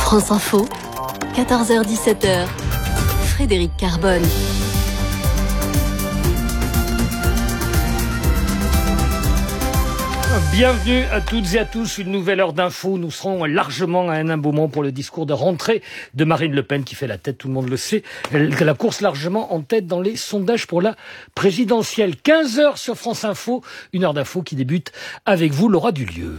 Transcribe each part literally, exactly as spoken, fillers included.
France Info, quatorze heures dix-sept heures, Frédéric Carbone. Bienvenue à toutes et à tous, une nouvelle heure d'info. Nous serons largement à un moment pour le discours de rentrée de Marine Le Pen qui fait la tête, tout le monde le sait. Elle, la course largement en tête dans les sondages pour la présidentielle. quinze heures sur France Info, une heure d'info qui débute avec vous, Laura Dulieu.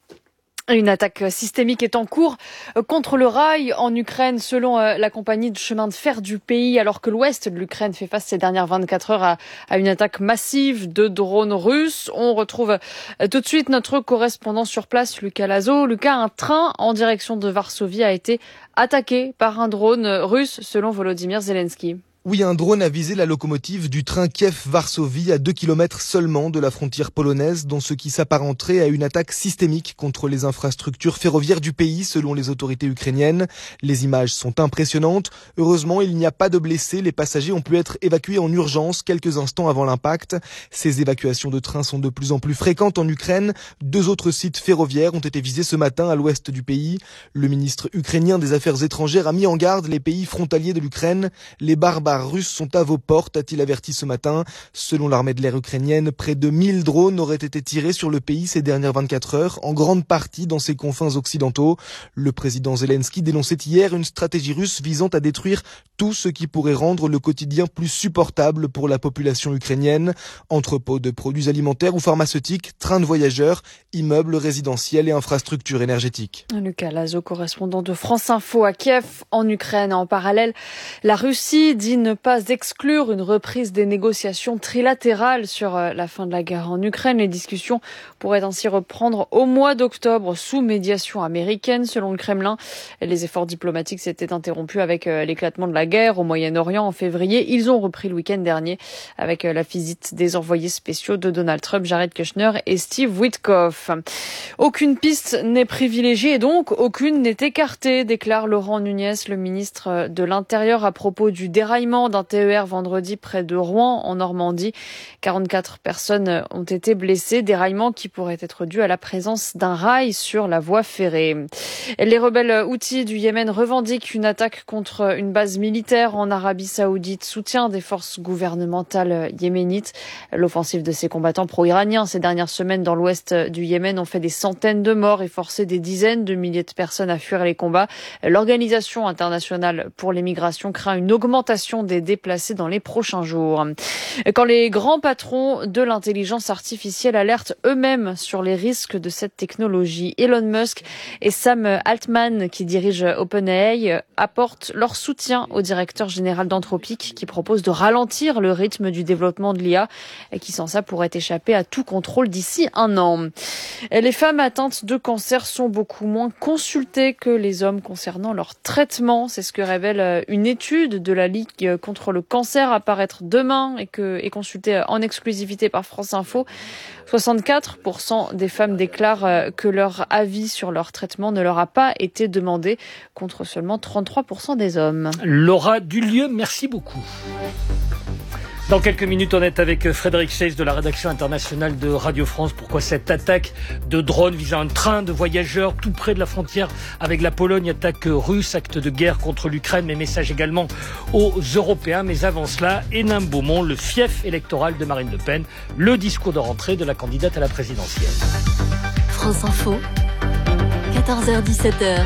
Une attaque systémique est en cours contre le rail en Ukraine, selon la compagnie de chemin de fer du pays, alors que l'ouest de l'Ukraine fait face ces dernières vingt-quatre heures à, à une attaque massive de drones russes. On retrouve tout de suite notre correspondant sur place, Lucas Lazo. Lucas, un train en direction de Varsovie a été attaqué par un drone russe, selon Volodymyr Zelensky. Oui, un drone a visé la locomotive du train Kiev-Varsovie à deux kilomètres seulement de la frontière polonaise, dans ce qui s'apparenterait à une attaque systémique contre les infrastructures ferroviaires du pays, selon les autorités ukrainiennes. Les images sont impressionnantes. Heureusement, il n'y a pas de blessés. Les passagers ont pu être évacués en urgence quelques instants avant l'impact. Ces évacuations de trains sont de plus en plus fréquentes en Ukraine. Deux autres sites ferroviaires ont été visés ce matin à l'ouest du pays. Le ministre ukrainien des Affaires étrangères a mis en garde les pays frontaliers de l'Ukraine. Les barbares russes sont à vos portes, a-t-il averti ce matin. Selon l'armée de l'air ukrainienne, près de mille drones auraient été tirés sur le pays ces dernières vingt-quatre heures, en grande partie dans ses confins occidentaux. Le président Zelensky dénonçait hier une stratégie russe visant à détruire tout ce qui pourrait rendre le quotidien plus supportable pour la population ukrainienne. Entrepôts de produits alimentaires ou pharmaceutiques, trains de voyageurs, immeubles résidentiels et infrastructures énergétiques. Lucas Lazo, correspondant de France Info à Kiev, en Ukraine. En parallèle, la Russie dit ne pas exclure une reprise des négociations trilatérales sur la fin de la guerre en Ukraine. Les discussions pourraient ainsi reprendre au mois d'octobre sous médiation américaine, selon le Kremlin. Les efforts diplomatiques s'étaient interrompus avec l'éclatement de la guerre au Moyen-Orient en février. Ils ont repris le week-end dernier avec la visite des envoyés spéciaux de Donald Trump, Jared Kushner et Steve Witkoff. Aucune piste n'est privilégiée et donc aucune n'est écartée, déclare Laurent Nunez, le ministre de l'Intérieur, à propos du déraillement d'un T E R vendredi près de Rouen, en Normandie. quarante-quatre personnes ont été blessées, déraillement qui pourrait être dû à la présence d'un rail sur la voie ferrée. Les rebelles houthis du Yémen revendiquent une attaque contre une base militaire en Arabie Saoudite, soutien des forces gouvernementales yéménites. L'offensive de ces combattants pro-iraniens ces dernières semaines dans l'ouest du Yémen ont fait des centaines de morts et forcé des dizaines de milliers de personnes à fuir les combats. L'Organisation internationale pour les migrations craint une augmentation des déplacés dans les prochains jours. Quand les grands patrons de l'intelligence artificielle alertent eux-mêmes sur les risques de cette technologie, Elon Musk et Sam Altman, qui dirigent OpenAI, apportent leur soutien au directeur général d'Anthropic, qui propose de ralentir le rythme du développement de l'I A et qui, sans ça, pourrait échapper à tout contrôle d'ici un an. Les femmes atteintes de cancer sont beaucoup moins consultées que les hommes concernant leur traitement. C'est ce que révèle une étude de la Ligue contre le cancer à paraître demain et que est consultée en exclusivité par France Info. soixante-quatre pour cent des femmes déclarent que leur avis sur leur traitement ne leur a pas été demandé, contre seulement trente-trois pour cent des hommes. Laura Dulieu, merci beaucoup. Dans quelques minutes, on est avec Frédéric Chase de la rédaction internationale de Radio France. Pourquoi cette attaque de drone visant un train de voyageurs tout près de la frontière avec la Pologne? Attaque russe, acte de guerre contre l'Ukraine, mais message également aux Européens. Mais avant cela, Hénin Beaumont, le fief électoral de Marine Le Pen, le discours de rentrée de la candidate à la présidentielle. France Info, quatorze heures dix-sept heures,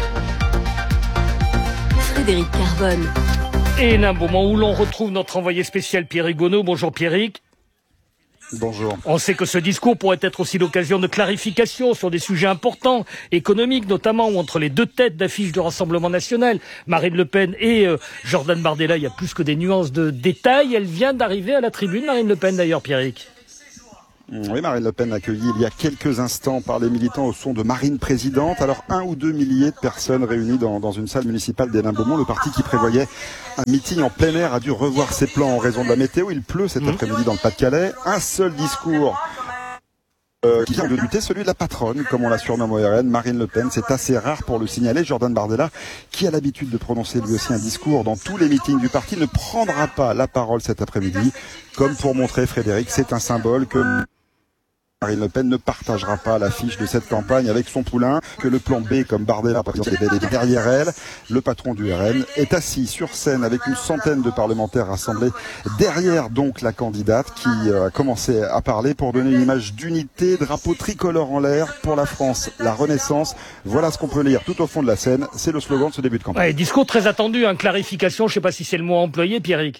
Frédéric Carbone. Et un moment où l'on retrouve notre envoyé spécial Pierrick Gonneau. Bonjour Pierrick. Bonjour. On sait que ce discours pourrait être aussi l'occasion de clarification sur des sujets importants, économiques notamment, ou entre les deux têtes d'affiche du Rassemblement national, Marine Le Pen et euh, Jordan Bardella. Il y a plus que des nuances de détails. Elle vient d'arriver à la tribune, Marine Le Pen d'ailleurs, Pierrick. Oui, Marine Le Pen accueillie il y a quelques instants par les militants au son de Marine Présidente. Alors, un ou deux milliers de personnes réunies dans, dans une salle municipale d'Hénin Beaumont. Le parti qui prévoyait un meeting en plein air a dû revoir ses plans en raison de la météo. Il pleut cet mmh. après-midi dans le Pas-de-Calais. Un seul discours euh, qui vient de lutter, celui de la patronne, comme on la surnomme au R N, Marine Le Pen. C'est assez rare pour le signaler. Jordan Bardella, qui a l'habitude de prononcer lui aussi un discours dans tous les meetings du parti, ne prendra pas la parole cet après-midi. Comme pour montrer, Frédéric, c'est un symbole que Marine Le Pen ne partagera pas l'affiche de cette campagne avec son poulain, que le plan B, comme Bardella, président est derrière elle. Le patron du R N est assis sur scène avec une centaine de parlementaires rassemblés derrière donc la candidate qui a commencé à parler pour donner une image d'unité, drapeau tricolore en l'air pour la France, la Renaissance. Voilà ce qu'on peut lire tout au fond de la scène. C'est le slogan de ce début de campagne. Ouais, discours très attendu, hein, clarification, je ne sais pas si c'est le mot employé, Pierrick.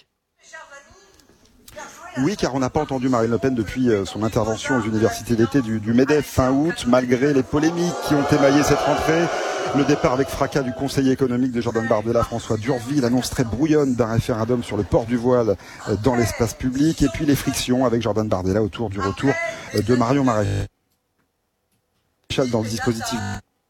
Oui, car on n'a pas entendu Marine Le Pen depuis son intervention aux universités d'été du, du MEDEF fin août, malgré les polémiques qui ont émaillé cette rentrée. Le départ avec fracas du conseiller économique de Jordan Bardella, François Durville, l'annonce très brouillonne d'un référendum sur le port du voile dans l'espace public, et puis les frictions avec Jordan Bardella autour du retour de Marion Maréchal dans le dispositif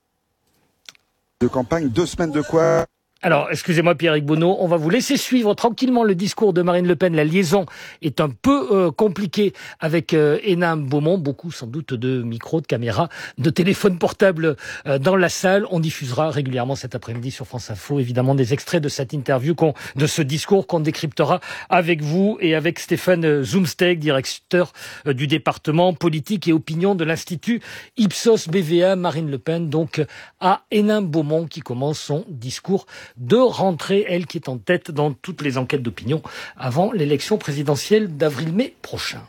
de campagne. Deux semaines de quoi ? Alors, excusez-moi Pierrick Bonneau, on va vous laisser suivre tranquillement le discours de Marine Le Pen. La liaison est un peu euh, compliquée avec euh, Hénin Beaumont. Beaucoup sans doute de micros, de caméras, de téléphones portables euh, dans la salle. On diffusera régulièrement cet après-midi sur France Info, évidemment, des extraits de cette interview, qu'on, de ce discours qu'on décryptera avec vous et avec Stéphane Zumsteg, directeur euh, du département politique et opinion de l'Institut Ipsos B V A. Marine Le Pen, donc, à Hénin Beaumont, qui commence son discours de rentrée, elle qui est en tête dans toutes les enquêtes d'opinion avant l'élection présidentielle d'avril-mai prochain.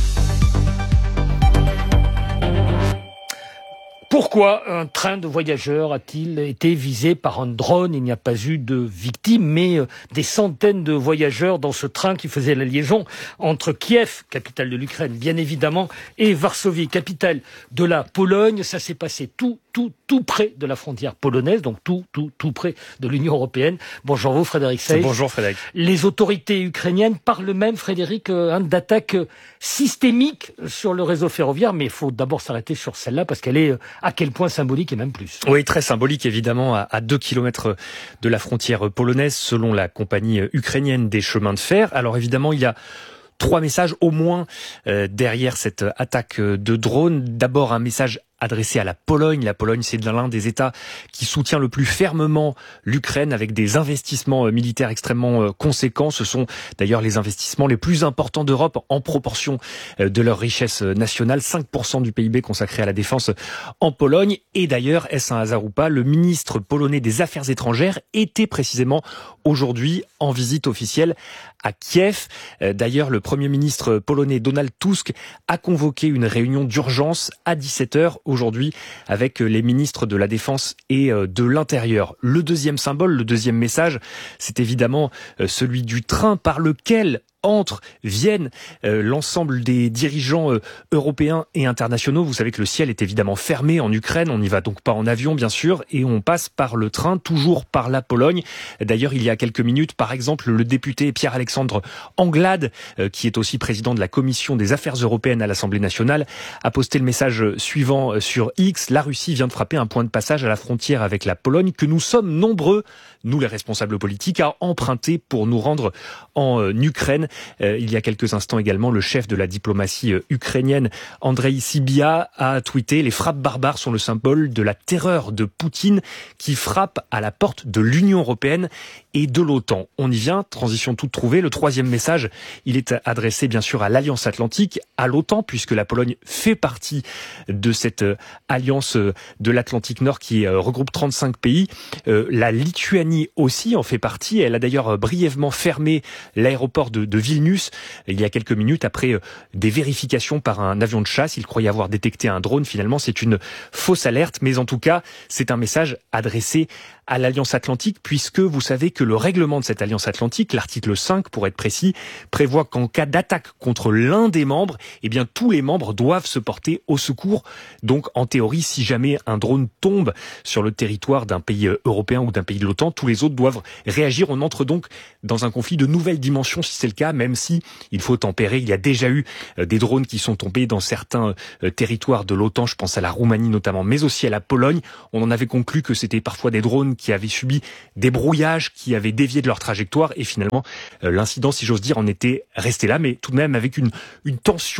Pourquoi un train de voyageurs a-t-il été visé par un drone ? Il n'y a pas eu de victimes, mais des centaines de voyageurs dans ce train qui faisait la liaison entre Kiev, capitale de l'Ukraine, bien évidemment, et Varsovie, capitale de la Pologne. Ça s'est passé tout, tout, tout près de la frontière polonaise, donc tout, tout, tout près de l'Union européenne. Bonjour vous, Frédéric Seyss. Bonjour Frédéric. Les autorités ukrainiennes parlent même, Frédéric, euh, d'attaques systémiques sur le réseau ferroviaire, mais il faut d'abord s'arrêter sur celle-là parce qu'elle est euh, à quel point symbolique et même plus. Oui, très symbolique évidemment, à deux kilomètres de la frontière polonaise, selon la compagnie ukrainienne des chemins de fer. Alors évidemment, il y a trois messages au moins euh, derrière cette attaque de drone. D'abord, un message adressé à la Pologne. La Pologne, c'est l'un des États qui soutient le plus fermement l'Ukraine avec des investissements militaires extrêmement conséquents. Ce sont d'ailleurs les investissements les plus importants d'Europe en proportion de leur richesse nationale. cinq pour cent du P I B consacré à la défense en Pologne. Et d'ailleurs, est-ce un hasard ou pas, le ministre polonais des Affaires étrangères était précisément aujourd'hui en visite officielle à Kiev. D'ailleurs, le Premier ministre polonais Donald Tusk a convoqué une réunion d'urgence à dix-sept heures aujourd'hui avec les ministres de la Défense et de l'Intérieur. Le deuxième symbole, le deuxième message, c'est évidemment celui du train par lequel entrent, viennent euh, l'ensemble des dirigeants euh, européens et internationaux. Vous savez que le ciel est évidemment fermé en Ukraine, on n'y va donc pas en avion bien sûr, et on passe par le train, toujours par la Pologne. D'ailleurs, il y a quelques minutes, par exemple, le député Pierre-Alexandre Anglade, euh, qui est aussi président de la Commission des Affaires européennes à l'Assemblée nationale, a posté le message suivant sur X. La Russie vient de frapper un point de passage à la frontière avec la Pologne que nous sommes nombreux, nous les responsables politiques, à emprunter pour nous rendre en euh, Ukraine. Euh, il y a quelques instants également, le chef de la diplomatie euh, ukrainienne, Andrei Sybiha, a tweeté « Les frappes barbares sont le symbole de la terreur de Poutine qui frappe à la porte de l'Union européenne et de l'OTAN ». On y vient, transition toute trouvée. Le troisième message, il est adressé bien sûr à l'Alliance Atlantique, à l'OTAN, puisque la Pologne fait partie de cette euh, alliance euh, de l'Atlantique Nord qui euh, regroupe trente-cinq pays. Euh, la Lituanie aussi en fait partie. Elle a d'ailleurs euh, brièvement fermé l'aéroport de, de Vilnius il y a quelques minutes après euh, des vérifications par un avion de chasse. Il croyait avoir détecté un drone. Finalement, c'est une fausse alerte. Mais en tout cas, c'est un message adressé à l'Alliance Atlantique, puisque vous savez que le règlement de cette Alliance Atlantique, l'article cinq pour être précis, prévoit qu'en cas d'attaque contre l'un des membres, eh bien tous les membres doivent se porter au secours. Donc en théorie, si jamais un drone tombe sur le territoire d'un pays européen ou d'un pays de l'OTAN, tous les autres doivent réagir. On entre donc dans un conflit de nouvelle dimension si c'est le cas, même si il faut tempérer. Il y a déjà eu des drones qui sont tombés dans certains territoires de l'OTAN, je pense à la Roumanie notamment, mais aussi à la Pologne. On en avait conclu que c'était parfois des drones qui avaient subi des brouillages, qui avaient dévié de leur trajectoire, et finalement euh, l'incident, si j'ose dire, en était resté là, mais tout de même avec une, une tension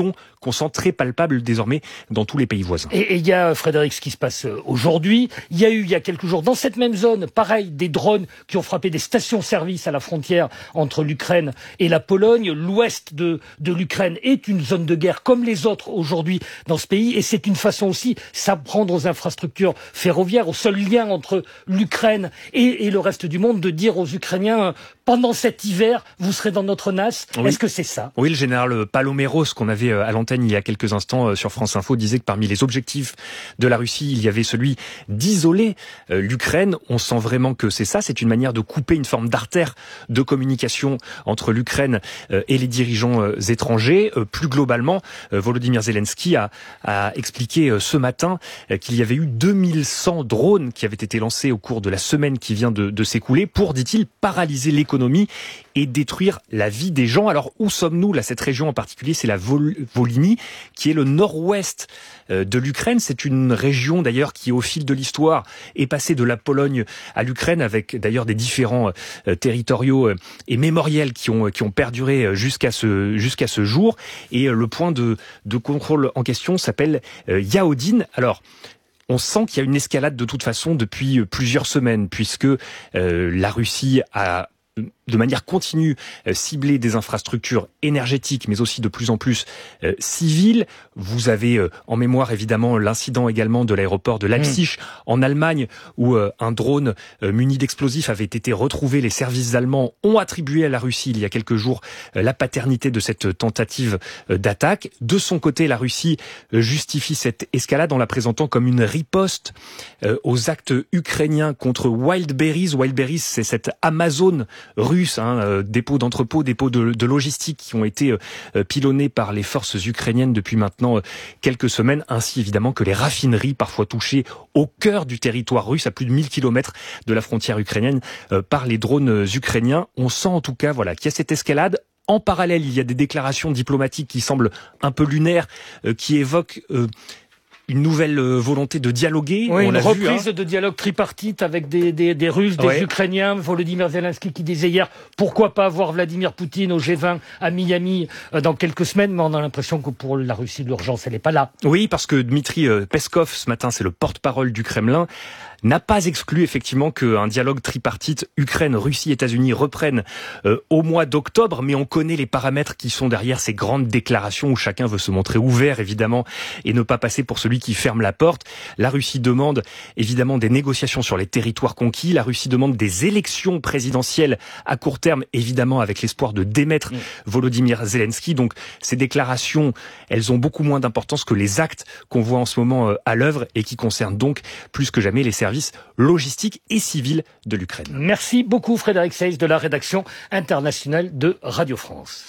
qu'on sent très palpable désormais dans tous les pays voisins. Et il y a, Frédéric, ce qui se passe aujourd'hui. Il y a eu, il y a quelques jours, dans cette même zone, pareil, des drones qui ont frappé des stations-service à la frontière entre l'Ukraine et la Pologne. L'ouest de, de l'Ukraine est une zone de guerre comme les autres aujourd'hui dans ce pays. Et c'est une façon aussi, s'apprendre aux infrastructures ferroviaires, au seul lien entre l'Ukraine et, et le reste du monde, de dire aux Ukrainiens, pendant cet hiver, vous serez dans notre N A S. Oui. Est-ce que c'est ça? Oui, le général Paloméros, qu'on avait à l'antenne il y a quelques instants sur France Info, disait que parmi les objectifs de la Russie, il y avait celui d'isoler euh, l'Ukraine. On sent vraiment que c'est ça, c'est une manière de couper une forme d'artère de communication entre l'Ukraine euh, et les dirigeants euh, étrangers. Euh, plus globalement, euh, Volodymyr Zelensky a, a expliqué euh, ce matin euh, qu'il y avait eu deux mille cent drones qui avaient été lancés au cours de la semaine qui vient de, de s'écouler pour, dit-il, paralyser l'économie et détruire la vie des gens. Alors, où sommes-nous là? Cette région en particulier, c'est la Vol- Volhynie, qui est le nord-ouest euh, de l'Ukraine. C'est une région d'ailleurs qui, au fil de l'histoire, est passée de la Pologne à l'Ukraine, avec d'ailleurs des différents euh, territoriaux euh, et mémoriels qui ont qui ont perduré jusqu'à ce jusqu'à ce jour. Et euh, le point de de contrôle en question s'appelle euh, Yaodine. Alors, on sent qu'il y a une escalade de toute façon depuis plusieurs semaines, puisque euh, la Russie a de manière continue euh, cibler des infrastructures énergétiques, mais aussi de plus en plus euh, civiles. Vous avez euh, en mémoire évidemment l'incident également de l'aéroport de Leipzig mmh. en Allemagne, où euh, un drone euh, muni d'explosifs avait été retrouvé. Les services allemands ont attribué à la Russie il y a quelques jours euh, la paternité de cette tentative euh, d'attaque. De son côté, la Russie euh, justifie cette escalade en la présentant comme une riposte euh, aux actes ukrainiens contre Wildberries. Wildberries, c'est cette Amazon russe, Hein, euh, dépôts d'entrepôts, dépôts de, de logistique qui ont été euh, pilonnés par les forces ukrainiennes depuis maintenant euh, quelques semaines, ainsi évidemment que les raffineries parfois touchées au cœur du territoire russe, à plus de mille kilomètres de la frontière ukrainienne, euh, par les drones ukrainiens. On sent en tout cas voilà, qu'il y a cette escalade. En parallèle, il y a des déclarations diplomatiques qui semblent un peu lunaires, euh, qui évoquent euh, une nouvelle volonté de dialoguer. Oui, on une reprise vu, hein. de dialogue tripartite avec des, des, des Russes, des ouais. Ukrainiens. Volodymyr Zelensky qui disait hier, pourquoi pas avoir Vladimir Poutine au G vingt à Miami euh, dans quelques semaines, mais on a l'impression que pour la Russie, l'urgence, elle n'est pas là. Oui, parce que Dmitri Peskov, ce matin, c'est le porte-parole du Kremlin, n'a pas exclu effectivement qu'un dialogue tripartite Ukraine, Russie, États-Unis reprenne euh, au mois d'octobre, mais on connaît les paramètres qui sont derrière ces grandes déclarations où chacun veut se montrer ouvert évidemment et ne pas passer pour celui qui ferme la porte. La Russie demande évidemment des négociations sur les territoires conquis, la Russie demande des élections présidentielles à court terme, évidemment avec l'espoir de démettre mmh. Volodymyr Zelensky. Donc ces déclarations, elles ont beaucoup moins d'importance que les actes qu'on voit en ce moment euh, à l'œuvre et qui concernent donc plus que jamais les services logistique et civil de l'Ukraine. Merci beaucoup Frédéric Seyss de la rédaction internationale de Radio France.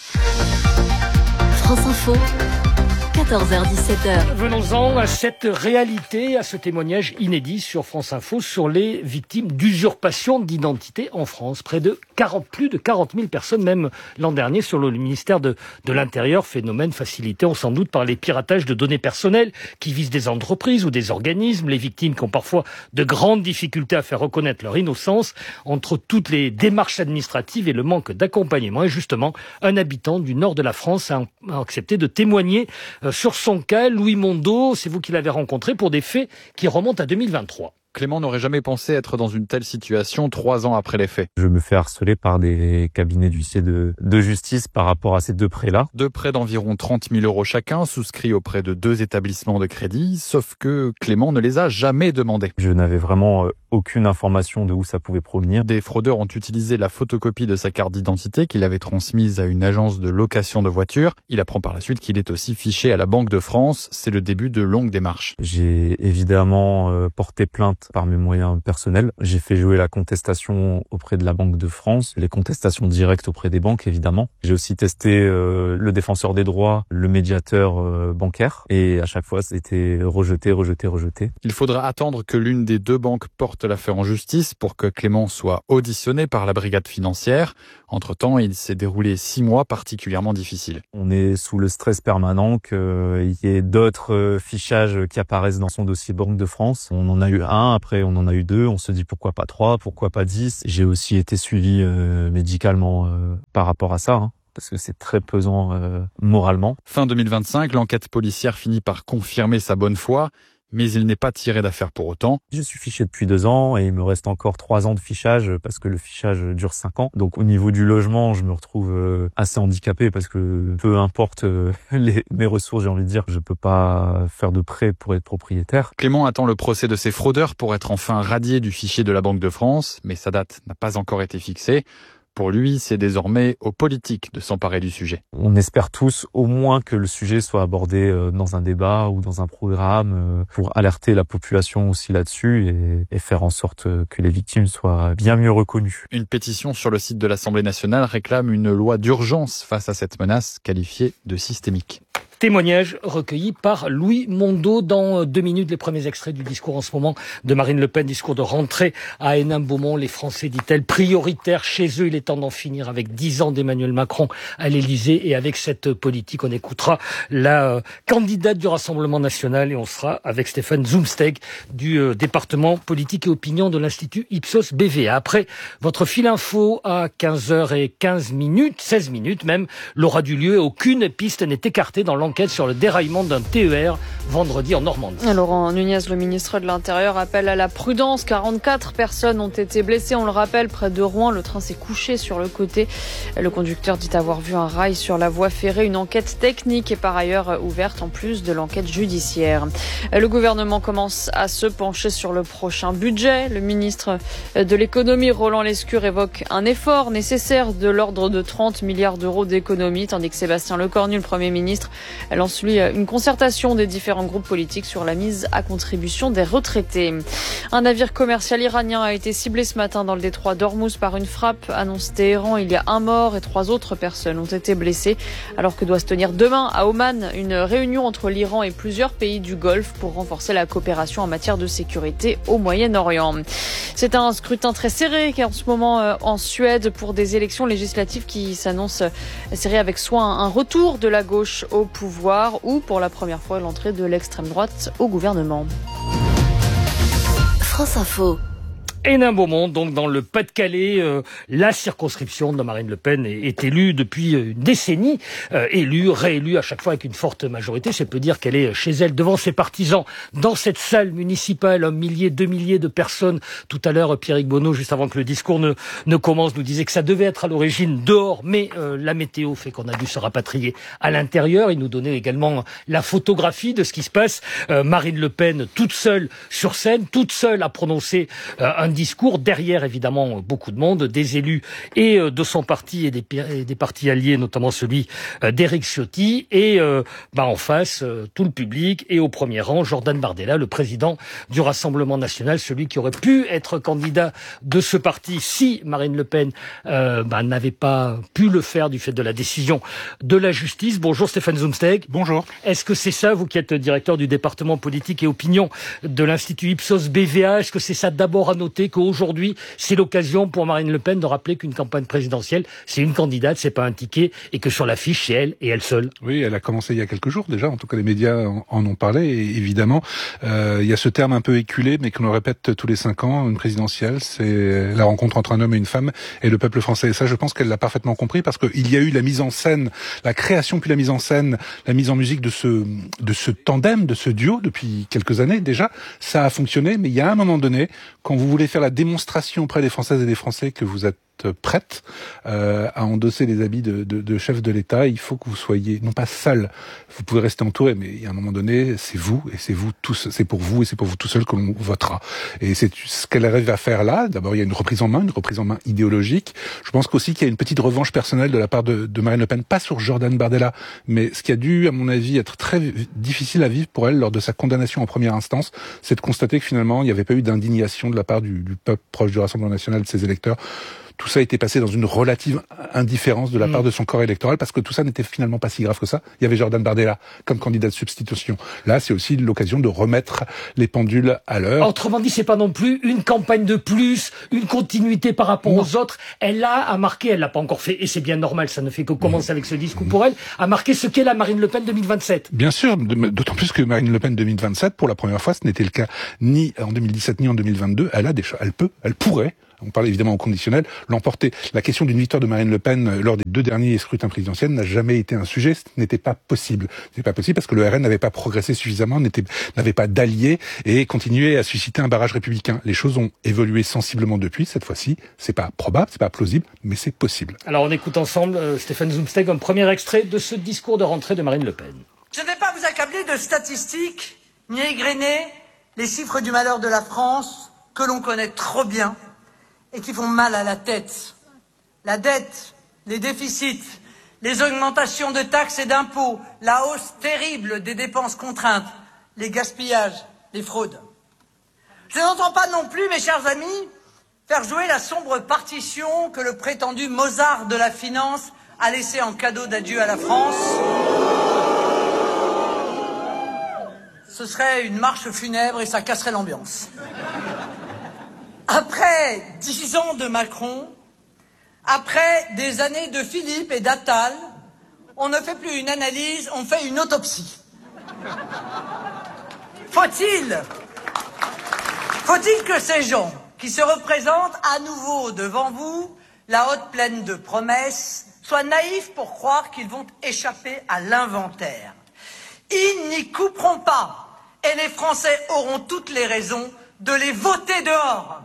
France Info, quatorze heures dix-sept heures. Venons-en à cette réalité, à ce témoignage inédit sur France Info sur les victimes d'usurpation d'identité en France. Près de quarante, plus de quarante mille personnes, même l'an dernier, sur le ministère de, de l'Intérieur. Phénomène facilité, on s'en doute, par les piratages de données personnelles qui visent des entreprises ou des organismes. Les victimes qui ont parfois de grandes difficultés à faire reconnaître leur innocence entre toutes les démarches administratives et le manque d'accompagnement. Et justement, un habitant du nord de la France a, a accepté de témoigner euh, sur son cas. Louis Mondo, c'est vous qui l'avez rencontré pour des faits qui remontent à deux mille vingt-trois. Clément n'aurait jamais pensé être dans une telle situation trois ans après les faits. Je me fais harceler par des cabinets d'huissiers de, de justice par rapport à ces deux prêts-là. Deux prêts d'environ trente mille euros chacun, souscrits auprès de deux établissements de crédit, sauf que Clément ne les a jamais demandés. Je n'avais vraiment aucune information de où ça pouvait provenir. Des fraudeurs ont utilisé la photocopie de sa carte d'identité qu'il avait transmise à une agence de location de voitures. Il apprend par la suite qu'il est aussi fiché à la Banque de France. C'est le début de longues démarches. J'ai évidemment euh, porté plainte par mes moyens personnels. J'ai fait jouer la contestation auprès de la Banque de France, les contestations directes auprès des banques évidemment. J'ai aussi testé euh, le défenseur des droits, le médiateur euh, bancaire et à chaque fois c'était rejeté, rejeté, rejeté. Il faudra attendre que l'une des deux banques porte l'affaire en justice pour que Clément soit auditionné par la brigade financière. Entre-temps, il s'est déroulé six mois particulièrement difficiles. On est sous le stress permanent qu'il y ait d'autres fichages qui apparaissent dans son dossier Banque de France. On en a eu un, après on en a eu deux, on se dit pourquoi pas trois, pourquoi pas dix. J'ai aussi été suivi euh, médicalement euh, par rapport à ça. Hein. parce que c'est très pesant euh, moralement. Fin deux mille vingt-cinq, l'enquête policière finit par confirmer sa bonne foi, mais il n'est pas tiré d'affaire pour autant. Je suis fiché depuis deux ans et il me reste encore trois ans de fichage parce que le fichage dure cinq ans. Donc au niveau du logement, je me retrouve assez handicapé parce que peu importe les, mes ressources, j'ai envie de dire, je peux pas faire de prêt pour être propriétaire. Clément attend le procès de ces fraudeurs pour être enfin radié du fichier de la Banque de France, mais sa date n'a pas encore été fixée. Pour lui, c'est désormais aux politiques de s'emparer du sujet. On espère tous au moins que le sujet soit abordé dans un débat ou dans un programme pour alerter la population aussi là-dessus et, et faire en sorte que les victimes soient bien mieux reconnues. Une pétition sur le site de l'Assemblée nationale réclame une loi d'urgence face à cette menace qualifiée de systémique. Témoignage recueilli par Louis Mondeau. Dans deux minutes, les premiers extraits du discours en ce moment de Marine Le Pen, discours de rentrée à Hénin-Beaumont. Les Français, dit-elle, prioritaires chez eux. Il est temps d'en finir avec dix ans d'Emmanuel Macron à l'Élysée et avec cette politique. On écoutera la euh, candidate du Rassemblement national et on sera avec Stéphane Zumsteg du euh, département politique et opinion de l'Institut Ipsos B V A. Après votre fil info à quinze heures quinze, seize minutes même, l'aura du lieu et aucune piste n'est écartée dans l'enquête sur le déraillement d'un T E R vendredi en Normandie. Laurent Nunez, le ministre de l'Intérieur, appelle à la prudence. quarante-quatre personnes ont été blessées. On le rappelle, près de Rouen, le train s'est couché sur le côté. Le conducteur dit avoir vu un rail sur la voie ferrée. Une enquête technique est par ailleurs ouverte en plus de l'enquête judiciaire. Le gouvernement commence à se pencher sur le prochain budget. Le ministre de l'économie, Roland Lescure, évoque un effort nécessaire de l'ordre de trente milliards d'euros d'économie, tandis que Sébastien Lecornu, le Premier ministre, lance lui une concertation des différents groupes politiques sur la mise à contribution des retraités. Un navire commercial iranien a été ciblé ce matin dans le détroit d'Ormuz par une frappe, annonce Téhéran. Il y a un mort et trois autres personnes ont été blessées, alors que doit se tenir demain à Oman une réunion entre l'Iran et plusieurs pays du Golfe pour renforcer la coopération en matière de sécurité au Moyen-Orient. C'est un scrutin très serré qui est en ce moment en Suède pour des élections législatives qui s'annoncent serrées avec soit un retour de la gauche au pouvoir ou pour la première fois l'entrée de l'extrême droite au gouvernement. France Info. Hénin-Beaumont, donc dans le Pas-de-Calais, euh, la circonscription de Marine Le Pen est, est élue depuis une décennie, euh, élue, réélue à chaque fois avec une forte majorité. C'est peu dire qu'elle est chez elle, devant ses partisans, dans cette salle municipale, un millier, deux milliers de personnes. Tout à l'heure, Pierrick Bonneau, juste avant que le discours ne, ne commence, nous disait que ça devait être à l'origine dehors, mais euh, la météo fait qu'on a dû se rapatrier à l'intérieur. Il nous donnait également la photographie de ce qui se passe. Euh, Marine Le Pen, toute seule sur scène, toute seule à prononcer euh, un discours, derrière évidemment beaucoup de monde, des élus et euh, de son parti et des, et des partis alliés, notamment celui euh, d'Éric Ciotti, et euh, bah, en face euh, tout le public et au premier rang Jordan Bardella, le président du Rassemblement national, celui qui aurait pu être candidat de ce parti si Marine Le Pen euh, bah, n'avait pas pu le faire du fait de la décision de la justice. Bonjour Stéphane Zumsteg. Bonjour. Est-ce que c'est ça, vous qui êtes directeur du département politique et opinion de l'Institut Ipsos B V A, est-ce que c'est ça d'abord à noter qu'aujourd'hui, c'est l'occasion pour Marine Le Pen de rappeler qu'une campagne présidentielle, c'est une candidate, c'est pas un ticket, et que sur l'affiche, c'est elle et elle seule? Oui, elle a commencé il y a quelques jours déjà, en tout cas les médias en, en ont parlé, et évidemment, euh, il y a ce terme un peu éculé, mais qu'on le répète tous les cinq ans, une présidentielle, c'est la rencontre entre un homme et une femme, et le peuple français. Et ça, je pense qu'elle l'a parfaitement compris, parce qu'il y a eu la mise en scène, la création puis la mise en scène, la mise en musique de ce, de ce tandem, de ce duo, depuis quelques années déjà. Ça a fonctionné, mais il y a un moment donné, quand vous voulez faire la démonstration auprès des Françaises et des Français que vous êtes prête euh, à endosser les habits de, de, de chef de l'État, il faut que vous soyez non pas seul. Vous pouvez rester entouré, mais il y a un moment donné, c'est vous et c'est vous tous, c'est pour vous et c'est pour vous tout seul que l'on votera. Et c'est ce qu'elle arrive à faire là. D'abord, il y a une reprise en main, une reprise en main idéologique. Je pense qu'aussi qu'il y a une petite revanche personnelle de la part de, de Marine Le Pen, pas sur Jordan Bardella, mais ce qui a dû, à mon avis, être très difficile à vivre pour elle lors de sa condamnation en première instance, c'est de constater que finalement, il n'y avait pas eu d'indignation de la part du, du peuple proche du Rassemblement national, de ses électeurs. Tout ça a été passé dans une relative indifférence de la mmh. part de son corps électoral, parce que tout ça n'était finalement pas si grave que ça. Il y avait Jordan Bardella comme candidat de substitution. Là, c'est aussi l'occasion de remettre les pendules à l'heure. Autrement dit, c'est pas non plus une campagne de plus, une continuité par rapport non. aux autres. Elle a à marquer, elle l'a pas encore fait, et c'est bien normal, ça ne fait que commencer mmh. avec ce discours mmh. pour elle, à marquer ce qu'est la Marine Le Pen deux mille vingt-sept. Bien sûr, d'autant plus que Marine Le Pen deux mille vingt-sept, pour la première fois, ce n'était le cas ni en deux mille dix-sept ni en deux mille vingt-deux. Elle a des, elle peut, elle pourrait on parle évidemment au conditionnel, l'emporter. La question d'une victoire de Marine Le Pen lors des deux derniers scrutins présidentiels n'a jamais été un sujet, ce n'était pas possible. Ce n'était pas possible parce que le R N n'avait pas progressé suffisamment, n'était, n'avait pas d'alliés et continuait à susciter un barrage républicain. Les choses ont évolué sensiblement depuis, cette fois-ci, c'est pas probable, c'est pas plausible, mais c'est possible. Alors on écoute ensemble euh, Stéphane Zumsteg, un premier extrait de ce discours de rentrée de Marine Le Pen. Je ne vais pas vous accabler de statistiques, ni égrener les chiffres du malheur de la France que l'on connaît trop bien et qui font mal à la tête. La dette, les déficits, les augmentations de taxes et d'impôts, la hausse terrible des dépenses contraintes, les gaspillages, les fraudes. Je n'entends pas non plus, mes chers amis, faire jouer la sombre partition que le prétendu Mozart de la finance a laissé en cadeau d'adieu à la France. Ce serait une marche funèbre et ça casserait l'ambiance. Après dix ans de Macron, après des années de Philippe et d'Attal, on ne fait plus une analyse, on fait une autopsie. Faut-il, faut-il que ces gens qui se représentent à nouveau devant vous, la haute pleine de promesses, soient naïfs pour croire qu'ils vont échapper à l'inventaire? Ils n'y couperont pas et les Français auront toutes les raisons de les voter dehors.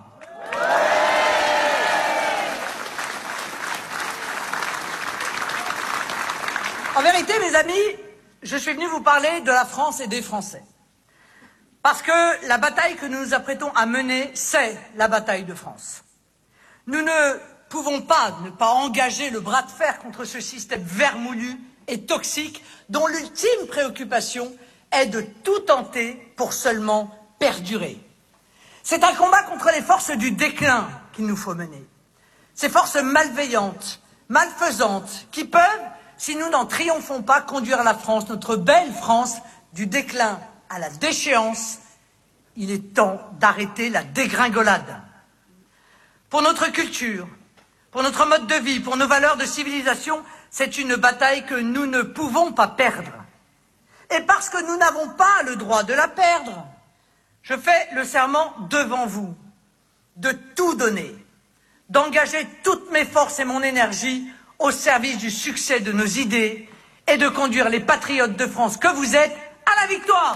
En vérité, mes amis, je suis venu vous parler de la France et des Français. Parce que la bataille que nous nous apprêtons à mener, c'est la bataille de France. Nous ne pouvons pas ne pas engager le bras de fer contre ce système vermoulu et toxique dont l'ultime préoccupation est de tout tenter pour seulement perdurer. C'est un combat contre les forces du déclin qu'il nous faut mener. Ces forces malveillantes, malfaisantes, qui peuvent, si nous n'en triomphons pas, conduire la France, notre belle France, du déclin à la déchéance. Il est temps d'arrêter la dégringolade. Pour notre culture, pour notre mode de vie, pour nos valeurs de civilisation, c'est une bataille que nous ne pouvons pas perdre. Et parce que nous n'avons pas le droit de la perdre, je fais le serment devant vous de tout donner, d'engager toutes mes forces et mon énergie au service du succès de nos idées et de conduire les patriotes de France que vous êtes à la victoire.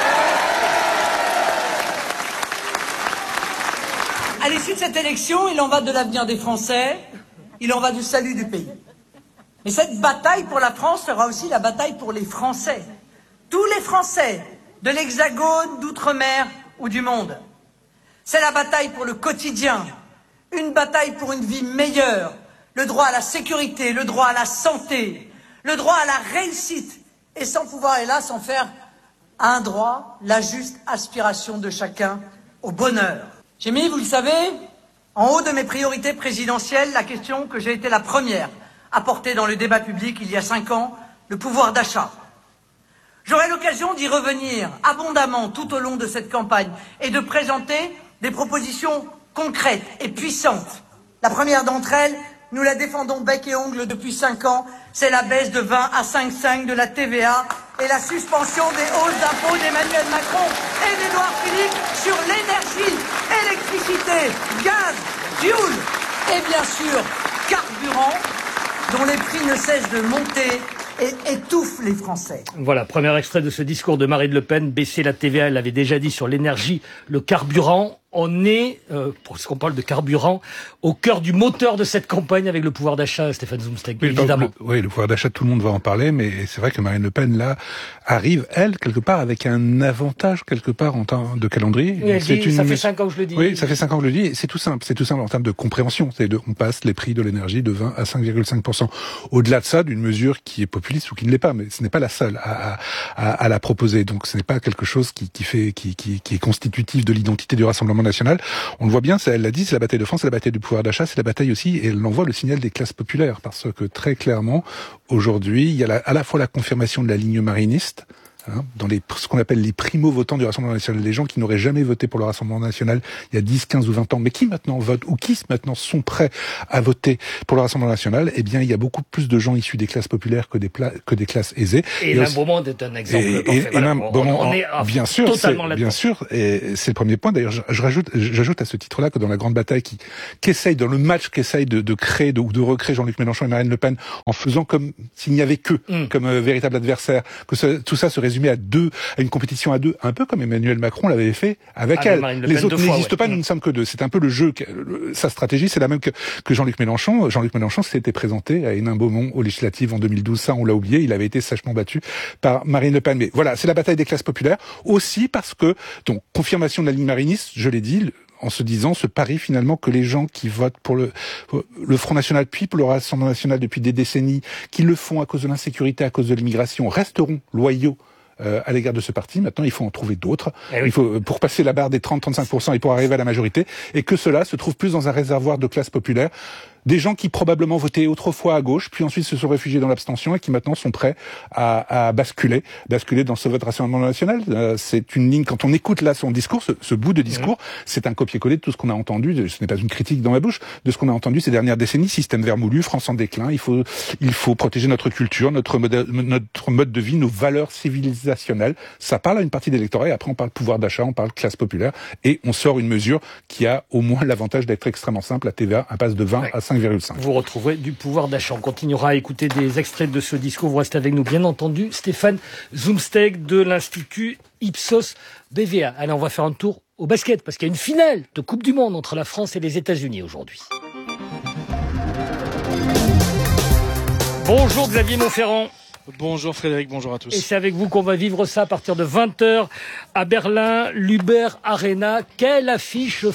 À l'issue de cette élection, il en va de l'avenir des Français, il en va du salut du pays. Mais cette bataille pour la France sera aussi la bataille pour les Français. Tous les Français, de l'Hexagone, d'Outre-mer ou du monde. C'est la bataille pour le quotidien, une bataille pour une vie meilleure, le droit à la sécurité, le droit à la santé, le droit à la réussite, et sans pouvoir, hélas, en faire un droit, la juste aspiration de chacun au bonheur. J'ai mis, vous le savez, en haut de mes priorités présidentielles, la question que j'ai été la première à porter dans le débat public il y a cinq ans, le pouvoir d'achat. J'aurai l'occasion d'y revenir abondamment tout au long de cette campagne et de présenter des propositions concrètes et puissantes. La première d'entre elles, nous la défendons bec et ongle depuis cinq ans, c'est la baisse de vingt à cinq virgule cinq de la T V A et la suspension des hausses d'impôts d'Emmanuel Macron et d'Édouard Philippe sur l'énergie, électricité, gaz, fuel et bien sûr carburant, dont les prix ne cessent de monter et étouffe les Français. Voilà, premier extrait de ce discours de Marine Le Pen. Baisser la T V A, elle l'avait déjà dit, sur l'énergie, le carburant. On est, euh, parce qu'on parle de carburant, au cœur du moteur de cette campagne avec le pouvoir d'achat, Stéphane Zumsteg, oui, évidemment. Le, oui, le pouvoir d'achat, tout le monde va en parler, mais c'est vrai que Marine Le Pen, là, arrive, elle, quelque part, avec un avantage, quelque part, en temps de calendrier. Oui, elle c'est dit, une... ça fait cinq ans que je le dis. Oui, ça fait cinq ans que je le dis, et c'est tout simple. C'est tout simple en termes de compréhension. C'est de, on passe les prix de l'énergie de vingt à cinq virgule cinq pour cent. Au-delà de ça, d'une mesure qui est populiste ou qui ne l'est pas, mais ce n'est pas la seule à, à, à la proposer. Donc, ce n'est pas quelque chose qui, qui fait, qui, qui, qui est constitutif de l'identité du Rassemblement national. On le voit bien, elle l'a dit, c'est la bataille de France, c'est la bataille du pouvoir d'achat, c'est la bataille aussi, et elle envoie le signal des classes populaires, parce que très clairement, aujourd'hui, il y a la, à la fois la confirmation de la ligne mariniste, hein, dans les, ce qu'on appelle les primo-votants du Rassemblement national, les gens qui n'auraient jamais voté pour le Rassemblement national il y a dix, quinze ou vingt ans, mais qui maintenant votent ou qui maintenant sont prêts à voter pour le Rassemblement national, eh bien, il y a beaucoup plus de gens issus des classes populaires que des, pla- que des classes aisées. Et Hénin Beaumont est un exemple et, parfait. Et, voilà. et on, Beaumont, on est bien sûr, totalement bien sûr, et c'est le premier point. D'ailleurs, je, je rajoute, j'ajoute à ce titre-là que dans la grande bataille qui, qu'essaye, dans le match qu'essaye de, de créer de, ou de recréer Jean-Luc Mélenchon et Marine Le Pen, en faisant comme s'il n'y avait qu'eux, mm. comme euh, véritable adversaire, que ce, tout ça se résumait à deux, à une compétition à deux, un peu comme Emmanuel Macron l'avait fait avec ah, elle. Les autres n'existent ouais. pas, nous ne sommes que deux. C'est un peu le jeu, le, sa stratégie, c'est la même que, que Jean-Luc Mélenchon. Jean-Luc Mélenchon s'était présenté à Hénin-Beaumont aux législatives en deux mille douze, ça on l'a oublié, il avait été sachement battu par Marine Le Pen. Mais voilà, c'est la bataille des classes populaires, aussi parce que, donc, confirmation de la ligne mariniste, je l'ai dit, en se disant ce pari finalement que les gens qui votent pour le, pour le Front National puis pour le Rassemblement National depuis des décennies, qui le font à cause de l'insécurité, à cause de l'immigration, resteront loyaux Euh, à l'égard de ce parti. Maintenant, il faut en trouver d'autres. Eh oui. Il faut, pour passer la barre des trente à trente-cinq pour cent et pour arriver à la majorité, et que cela se trouve plus dans un réservoir de classe populaire. Des gens qui probablement votaient autrefois à gauche, puis ensuite se sont réfugiés dans l'abstention et qui maintenant sont prêts à, à basculer, basculer dans ce vote Rassemblement national. Euh, c'est une ligne, quand on écoute là son discours, ce, ce bout de discours, mmh. c'est un copier-coller de tout ce qu'on a entendu, de, ce n'est pas une critique dans ma bouche, de ce qu'on a entendu ces dernières décennies, système vermoulu, France en déclin, il faut, il faut protéger notre culture, notre mode, notre mode de vie, nos valeurs civilisationnelles. Ça parle à une partie d'électorat et après on parle pouvoir d'achat, on parle classe populaire et on sort une mesure qui a au moins l'avantage d'être extrêmement simple. La T V A, un passe de vingt ouais. à cinq virgule cinq. Vous retrouverez du pouvoir d'achat. On continuera à écouter des extraits de ce discours. Vous restez avec nous, bien entendu. Stéphane Zumsteg de l'Institut Ipsos B V A. Allez, on va faire un tour au basket parce qu'il y a une finale de Coupe du Monde entre la France et les États-Unis aujourd'hui. Bonjour Xavier Montferrand. Bonjour Frédéric, bonjour à tous. Et c'est avec vous qu'on va vivre ça à partir de vingt heures à Berlin, l'Uber Arena. Quelle affiche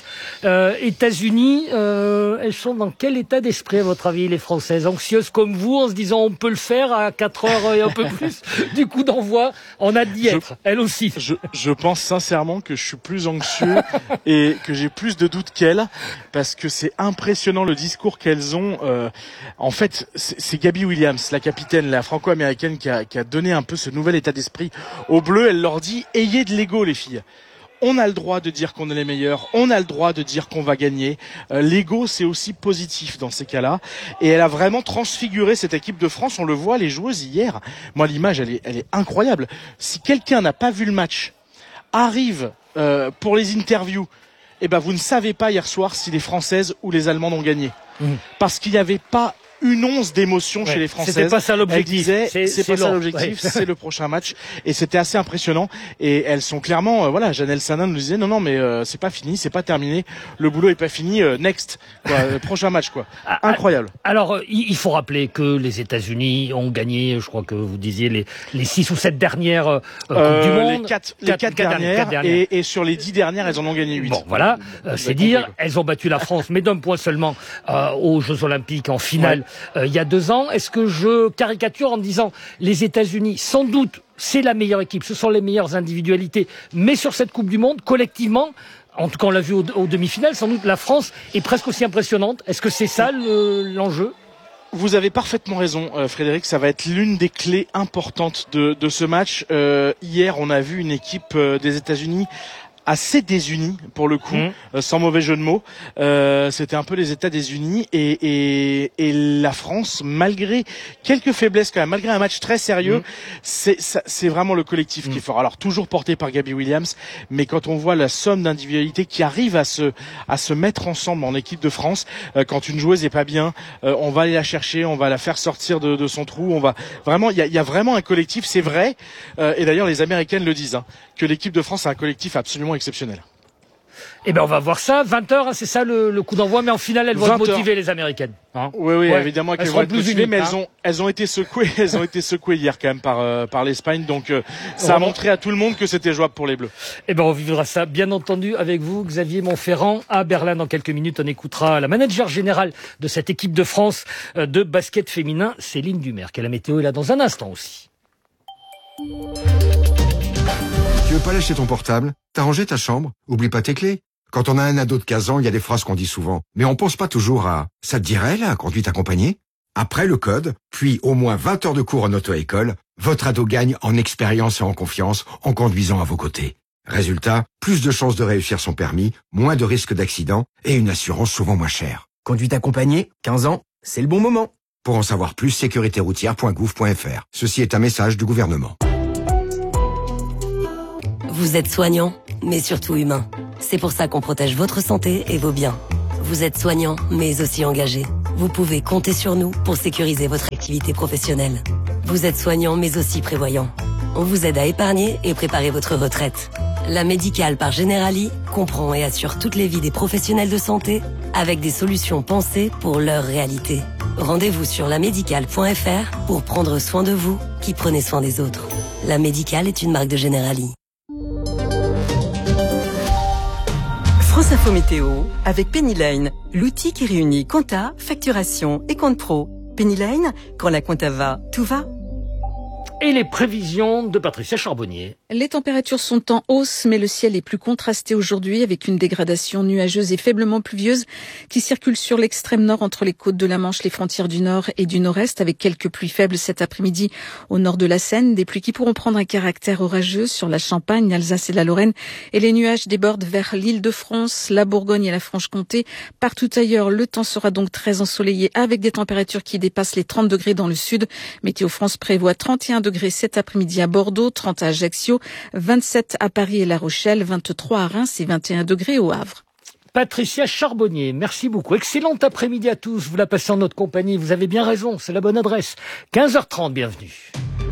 France-États-Unis. Euh, elles sont dans quel état d'esprit à votre avis les Françaises? Anxieuses comme vous en se disant on peut le faire à quatre heures et un peu plus du coup d'envoi. On a d'y être, je, elles aussi. Je, je pense sincèrement que je suis plus anxieux et que j'ai plus de doutes qu'elles parce que c'est impressionnant le discours qu'elles ont. Euh, en fait, c'est, c'est Gabby Williams, la capitaine, la franco américaine qui a, qui a donné un peu ce nouvel état d'esprit aux Bleus. Elle leur dit ayez de l'ego les filles, on a le droit de dire qu'on est les meilleurs, on a le droit de dire qu'on va gagner, euh, l'ego c'est aussi positif dans ces cas-là et elle a vraiment transfiguré cette équipe de France. On le voit, les joueuses hier, moi l'image elle est, elle est incroyable. Si quelqu'un n'a pas vu le match arrive euh, pour les interviews, eh ben vous ne savez pas hier soir si les Françaises ou les Allemandes ont gagné mmh. parce qu'il n'y avait pas une once d'émotion ouais, chez les Françaises. C'était pas ça l'objectif. Disait, c'est, c'est, c'est pas long. ça l'objectif, ouais. C'est le prochain match. Et c'était assez impressionnant. Et elles sont clairement, euh, voilà, Janelle Sanin nous disait, non, non, mais euh, c'est pas fini, c'est pas terminé. Le boulot est pas fini. Euh, next, quoi, euh, prochain match, quoi. Incroyable. Alors, il faut rappeler que les États-Unis ont gagné, je crois que vous disiez les les six ou sept dernières euh, euh, Coupes du Monde. Les quatre, les quatre, quatre dernières, quatre dernières. Et, et sur les dix dernières, elles en ont gagné huit. Bon, voilà, euh, c'est dire. Compris. Elles ont battu la France, mais d'un point seulement euh, aux Jeux Olympiques en finale. Ouais. Euh, il y a deux ans. Est-ce que je caricature en disant les États-Unis, sans doute, c'est la meilleure équipe, ce sont les meilleures individualités, mais sur cette Coupe du Monde, collectivement, en tout cas on l'a vu aux, aux demi-finales, sans doute la France est presque aussi impressionnante. Est-ce que c'est ça le, l'enjeu ? Vous avez parfaitement raison, euh, Frédéric. Ça va être l'une des clés importantes de, de ce match. Euh, hier, on a vu une équipe euh, des États-Unis assez désunis pour le coup, mmh. euh, sans mauvais jeu de mots. Euh, c'était un peu les États désunis et, et, et la France, malgré quelques faiblesses quand même, malgré un match très sérieux, mmh. c'est, ça, c'est vraiment le collectif mmh. qui est fort. Alors toujours porté par Gabby Williams, mais quand on voit la somme d'individualités qui arrivent à se à se mettre ensemble en équipe de France, euh, quand une joueuse est pas bien, euh, on va aller la chercher, on va la faire sortir de, de son trou, on va vraiment, il y a, y a vraiment un collectif, c'est vrai. Euh, et d'ailleurs les Américaines le disent, hein, que l'équipe de France a un collectif absolument exceptionnel. Eh ben on va voir ça, vingt heures, hein, c'est ça le, le coup d'envoi, mais en finale elles vont être motivées les Américaines. Hein oui, oui, ouais. évidemment qu'elles elles vont être plus motivées, uniques, mais hein. elles ont, elles ont été secouées, elles ont été secouées hier quand même par, euh, par l'Espagne, donc euh, ça a montré à tout le monde que c'était jouable pour les Bleus. Eh ben on vivra ça bien entendu avec vous, Xavier Montferrand, à Berlin dans quelques minutes. On écoutera la manager générale de cette équipe de France euh, de basket féminin, Céline Dumer, qui a la météo est là dans un instant aussi. Tu veux pas lâcher ton portable? T'as rangé ta chambre? Oublie pas tes clés. Quand on a un ado de quinze ans, il y a des phrases qu'on dit souvent. Mais on pense pas toujours à « ça te dirait la conduite accompagnée ?» Après le code, puis au moins vingt heures de cours en auto-école, Votre ado gagne en expérience et en confiance en conduisant à vos côtés. Résultat, plus de chances de réussir son permis, moins de risques d'accident et une assurance souvent moins chère. Conduite accompagnée, quinze ans, c'est le bon moment. Pour en savoir plus, sécurité routière point gouv point f r. Ceci est un message du gouvernement. Vous êtes soignant, mais surtout humain. C'est pour ça qu'on protège votre santé et vos biens. Vous êtes soignant, mais aussi engagé. Vous pouvez compter sur nous pour sécuriser votre activité professionnelle. Vous êtes soignant, mais aussi prévoyant. On vous aide à épargner et préparer votre retraite. La Médicale par Generali comprend et assure toutes les vies des professionnels de santé avec des solutions pensées pour leur réalité. Rendez-vous sur la médicale point f r pour prendre soin de vous qui prenez soin des autres. La Médicale est une marque de Generali. France Info Météo avec Penny Lane, l'outil qui réunit compta, facturation et compte pro. Penny Lane, quand la compta va, tout va. Et les prévisions de Patricia Charbonnier. Les températures sont en hausse, mais le ciel est plus contrasté aujourd'hui avec une dégradation nuageuse et faiblement pluvieuse qui circule sur l'extrême nord entre les côtes de la Manche, les frontières du nord et du nord-est, avec quelques pluies faibles cet après-midi au nord de la Seine. Des pluies qui pourront prendre un caractère orageux sur la Champagne, l'Alsace et la Lorraine. Et les nuages débordent vers l'Île-de-France, la Bourgogne et la Franche-Comté. Partout ailleurs, le temps sera donc très ensoleillé avec des températures qui dépassent les trente degrés dans le sud. Météo France prévoit trente et un degrés cet après-midi à Bordeaux, trente à Ajaccio, vingt-sept à Paris et La Rochelle, vingt-trois à Reims et vingt et un degrés au Havre. Patricia Charbonnier, merci beaucoup. Excellent après-midi à tous. Vous la passez en notre compagnie. Vous avez bien raison. C'est la bonne adresse. quinze heures trente, bienvenue.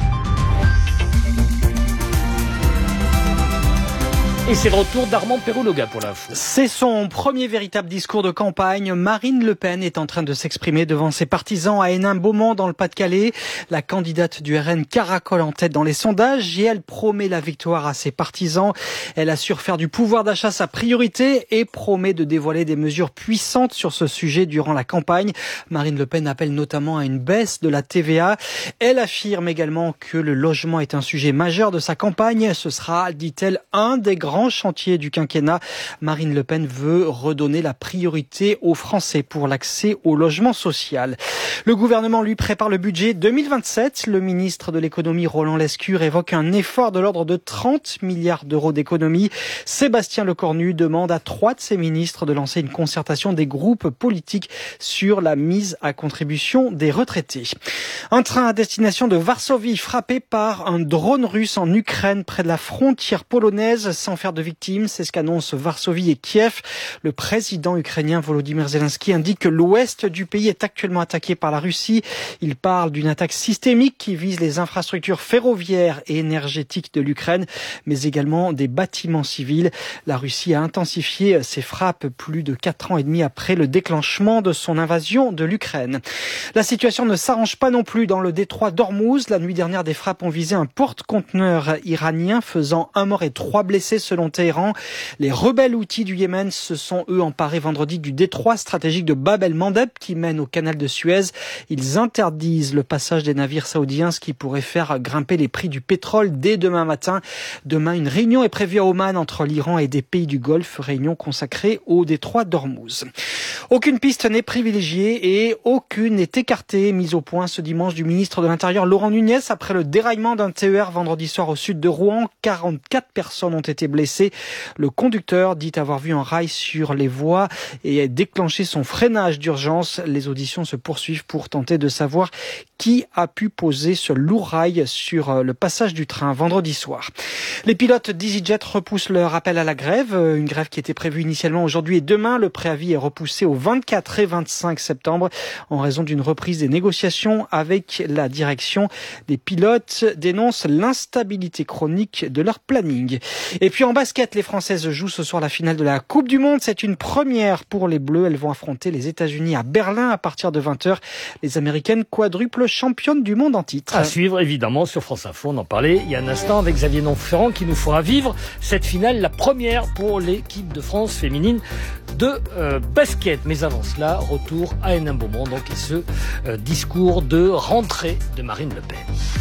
Et c'est le retour d'Armand Perrologa pour l'info. C'est son premier véritable discours de campagne. Marine Le Pen est en train de s'exprimer devant ses partisans à Hénin-Beaumont dans le Pas-de-Calais. La candidate du R N caracole en tête dans les sondages et elle promet la victoire à ses partisans. Elle assure faire du pouvoir d'achat sa priorité et promet de dévoiler des mesures puissantes sur ce sujet durant la campagne. Marine Le Pen appelle notamment à une baisse de la T V A. Elle affirme également que le logement est un sujet majeur de sa campagne. Ce sera, dit-elle, un des grands chantier du quinquennat. Marine Le Pen veut redonner la priorité aux Français pour l'accès au logement social. Le gouvernement lui prépare le budget deux mille vingt-sept. Le ministre de l'économie Roland Lescure évoque un effort de l'ordre de trente milliards d'euros d'économie. Sébastien Lecornu demande à trois de ses ministres de lancer une concertation des groupes politiques sur la mise à contribution des retraités. Un train à destination de Varsovie frappé par un drone russe en Ukraine près de la frontière polonaise sans faire de victimes, c'est ce qu'annoncent Varsovie et Kiev. Le président ukrainien Volodymyr Zelensky indique que l'ouest du pays est actuellement attaqué par la Russie. Il parle d'une attaque systémique qui vise les infrastructures ferroviaires et énergétiques de l'Ukraine, mais également des bâtiments civils. La Russie a intensifié ses frappes plus de quatre ans et demi après le déclenchement de son invasion de l'Ukraine. La situation ne s'arrange pas non plus dans le détroit d'Ormuz. La nuit dernière, des frappes ont visé un porte-conteneur iranien, faisant un mort et trois blessés selon Téhéran. Les rebelles houthis du Yémen se sont eux emparés vendredi du détroit stratégique de Bab el-Mandeb qui mène au canal de Suez. Ils interdisent le passage des navires saoudiens, ce qui pourrait faire grimper les prix du pétrole dès demain matin. Demain, une réunion est prévue à Oman entre l'Iran et des pays du Golfe, réunion consacrée au détroit d'Ormuz. Aucune piste n'est privilégiée et aucune n'est écartée, mise au point ce dimanche du ministre de l'Intérieur Laurent Nunez après le déraillement d'un T E R vendredi soir au sud de Rouen. quarante-quatre personnes ont été blessées. Le conducteur dit avoir vu un rail sur les voies et a déclenché son freinage d'urgence. Les auditions se poursuivent pour tenter de savoir qui a pu poser ce lourd rail sur le passage du train vendredi soir. Les pilotes d'EasyJet repoussent leur appel à la grève, une grève qui était prévue initialement aujourd'hui et demain. Le préavis est repoussé au vingt-quatre et vingt-cinq septembre en raison d'une reprise des négociations avec la direction. Les pilotes dénoncent l'instabilité chronique de leur planning. Et puis en basket, les Françaises jouent ce soir la finale de la Coupe du Monde. C'est une première pour les Bleus. Elles vont affronter les États-Unis à Berlin à partir de vingt heures. Les Américaines quadruples championnes du monde en titre. À suivre évidemment sur France Info. On en parlait il y a un instant avec Xavier Nonferrand qui nous fera vivre cette finale, la première pour l'équipe de France féminine de euh, basket. Mais avant cela, retour à Hénin-Beaumont donc et ce euh, discours de rentrée de Marine Le Pen.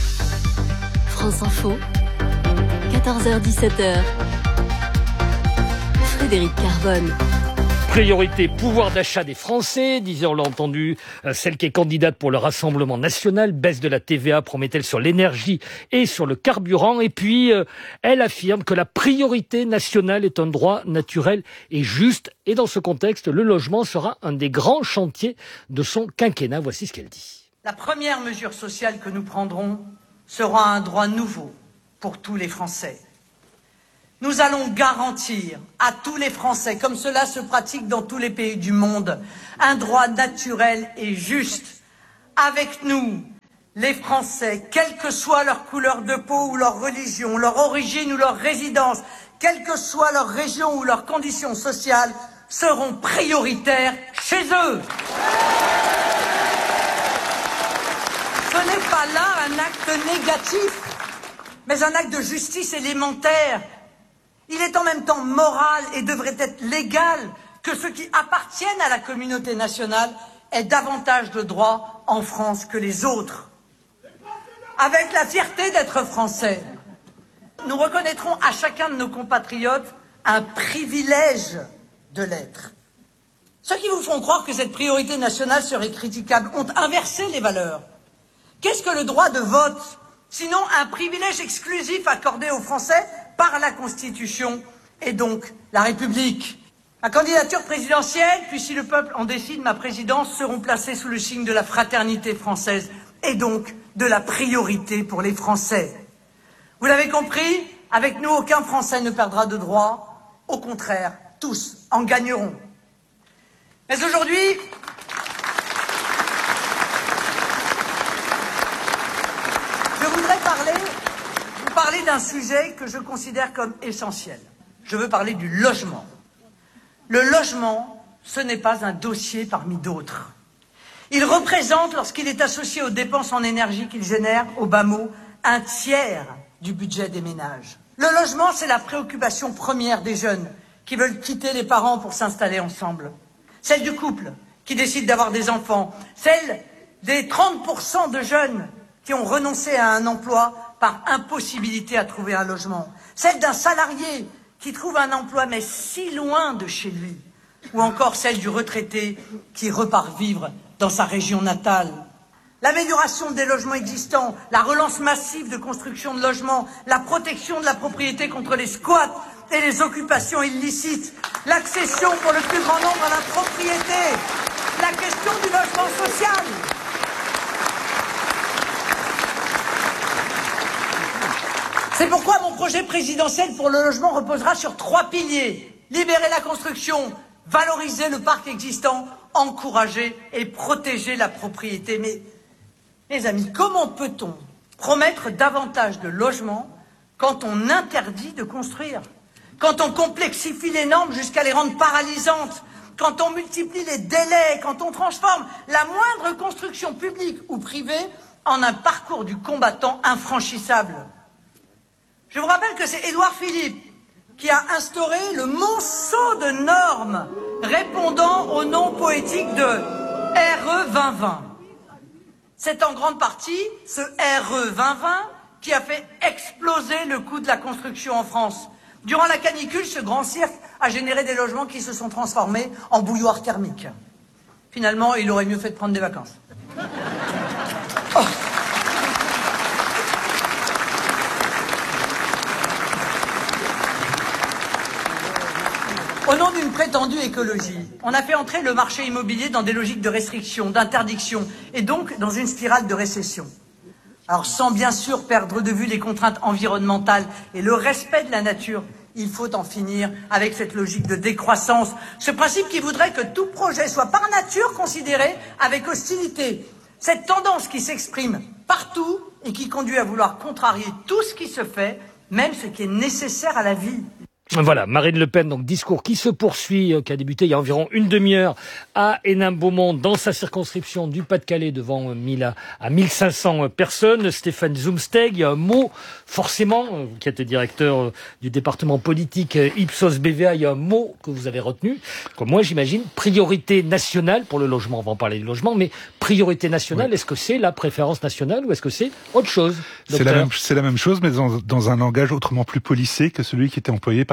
France Info, quatorze heures dix-sept heures. Frédéric Carbone. Priorité, pouvoir d'achat des Français, disait, on l'a entendu, euh, celle qui est candidate pour le Rassemblement national, baisse de la T V A, promet-elle, sur l'énergie et sur le carburant. Et puis, euh, elle affirme que la priorité nationale est un droit naturel et juste. Et dans ce contexte, le logement sera un des grands chantiers de son quinquennat. Voici ce qu'elle dit. La première mesure sociale que nous prendrons sera un droit nouveau pour tous les Français. Nous allons garantir à tous les Français, comme cela se pratique dans tous les pays du monde, un droit naturel et juste. Avec nous, les Français, quelle que soit leur couleur de peau ou leur religion, leur origine ou leur résidence, quelle que soit leur région ou leurs conditions sociales, seront prioritaires chez eux. Ce n'est pas là un acte négatif, mais un acte de justice élémentaire. Il est en même temps moral et devrait être légal que ceux qui appartiennent à la communauté nationale aient davantage de droits en France que les autres. Avec la fierté d'être français, nous reconnaîtrons à chacun de nos compatriotes un privilège de l'être. Ceux qui vous font croire que cette priorité nationale serait critiquable ont inversé les valeurs. Qu'est-ce que le droit de vote, sinon un privilège exclusif accordé aux Français par la Constitution et donc la République? Ma candidature présidentielle, puis si le peuple en décide, ma présidence, seront placées sous le signe de la fraternité française et donc de la priorité pour les Français. Vous l'avez compris, avec nous, aucun Français ne perdra de droits. Au contraire, tous en gagneront. Mais aujourd'hui, je voudrais parler, vous parler d'un sujet que je considère comme essentiel. Je veux parler du logement. Le logement, ce n'est pas un dossier parmi d'autres. Il représente, lorsqu'il est associé aux dépenses en énergie qu'il génère, au bas mot, un tiers du budget des ménages. Le logement, c'est la préoccupation première des jeunes qui veulent quitter les parents pour s'installer ensemble. Celle du couple qui décide d'avoir des enfants. Celle des trente pour cent de jeunes qui ont renoncé à un emploi par impossibilité à trouver un logement. Celle d'un salarié qui trouve un emploi mais si loin de chez lui. Ou encore celle du retraité qui repart vivre dans sa région natale. L'amélioration des logements existants, la relance massive de construction de logements, la protection de la propriété contre les squats et les occupations illicites, l'accession pour le plus grand nombre à la propriété, la question du logement social. C'est pourquoi mon projet présidentiel pour le logement reposera sur trois piliers. Libérer la construction, valoriser le parc existant, encourager et protéger la propriété. Mais, mes amis, comment peut-on promettre davantage de logements quand on interdit de construire? Quand on complexifie les normes jusqu'à les rendre paralysantes? Quand on multiplie les délais? Quand on transforme la moindre construction publique ou privée en un parcours du combattant infranchissable? Je vous rappelle que c'est Édouard Philippe qui a instauré le monceau de normes répondant au nom poétique de R E vingt vingt. C'est en grande partie ce R E vingt vingt qui a fait exploser le coût de la construction en France. Durant la canicule, ce grand cirque a généré des logements qui se sont transformés en bouilloires thermiques. Finalement, il aurait mieux fait de prendre des vacances. Oh. Au nom d'une prétendue écologie, on a fait entrer le marché immobilier dans des logiques de restriction, d'interdiction, et donc dans une spirale de récession. Alors sans bien sûr perdre de vue les contraintes environnementales et le respect de la nature, il faut en finir avec cette logique de décroissance, ce principe qui voudrait que tout projet soit par nature considéré avec hostilité. Cette tendance qui s'exprime partout et qui conduit à vouloir contrarier tout ce qui se fait, même ce qui est nécessaire à la vie. Voilà, Marine Le Pen, donc discours qui se poursuit, euh, qui a débuté il y a environ une demi-heure à Hénin-Beaumont, dans sa circonscription du Pas-de-Calais, devant mille à, à mille cinq cents personnes. Stéphane Zumsteg, il y a un mot, forcément, euh, qui êtes directeur euh, du département politique euh, Ipsos B V A, il y a un mot que vous avez retenu, comme moi j'imagine, priorité nationale pour le logement. On va en parler du logement, mais priorité nationale, oui. Est-ce que c'est la préférence nationale ou est-ce que c'est autre chose, c'est la, même, c'est la même chose, mais dans, dans un langage autrement plus policé que celui qui était employé par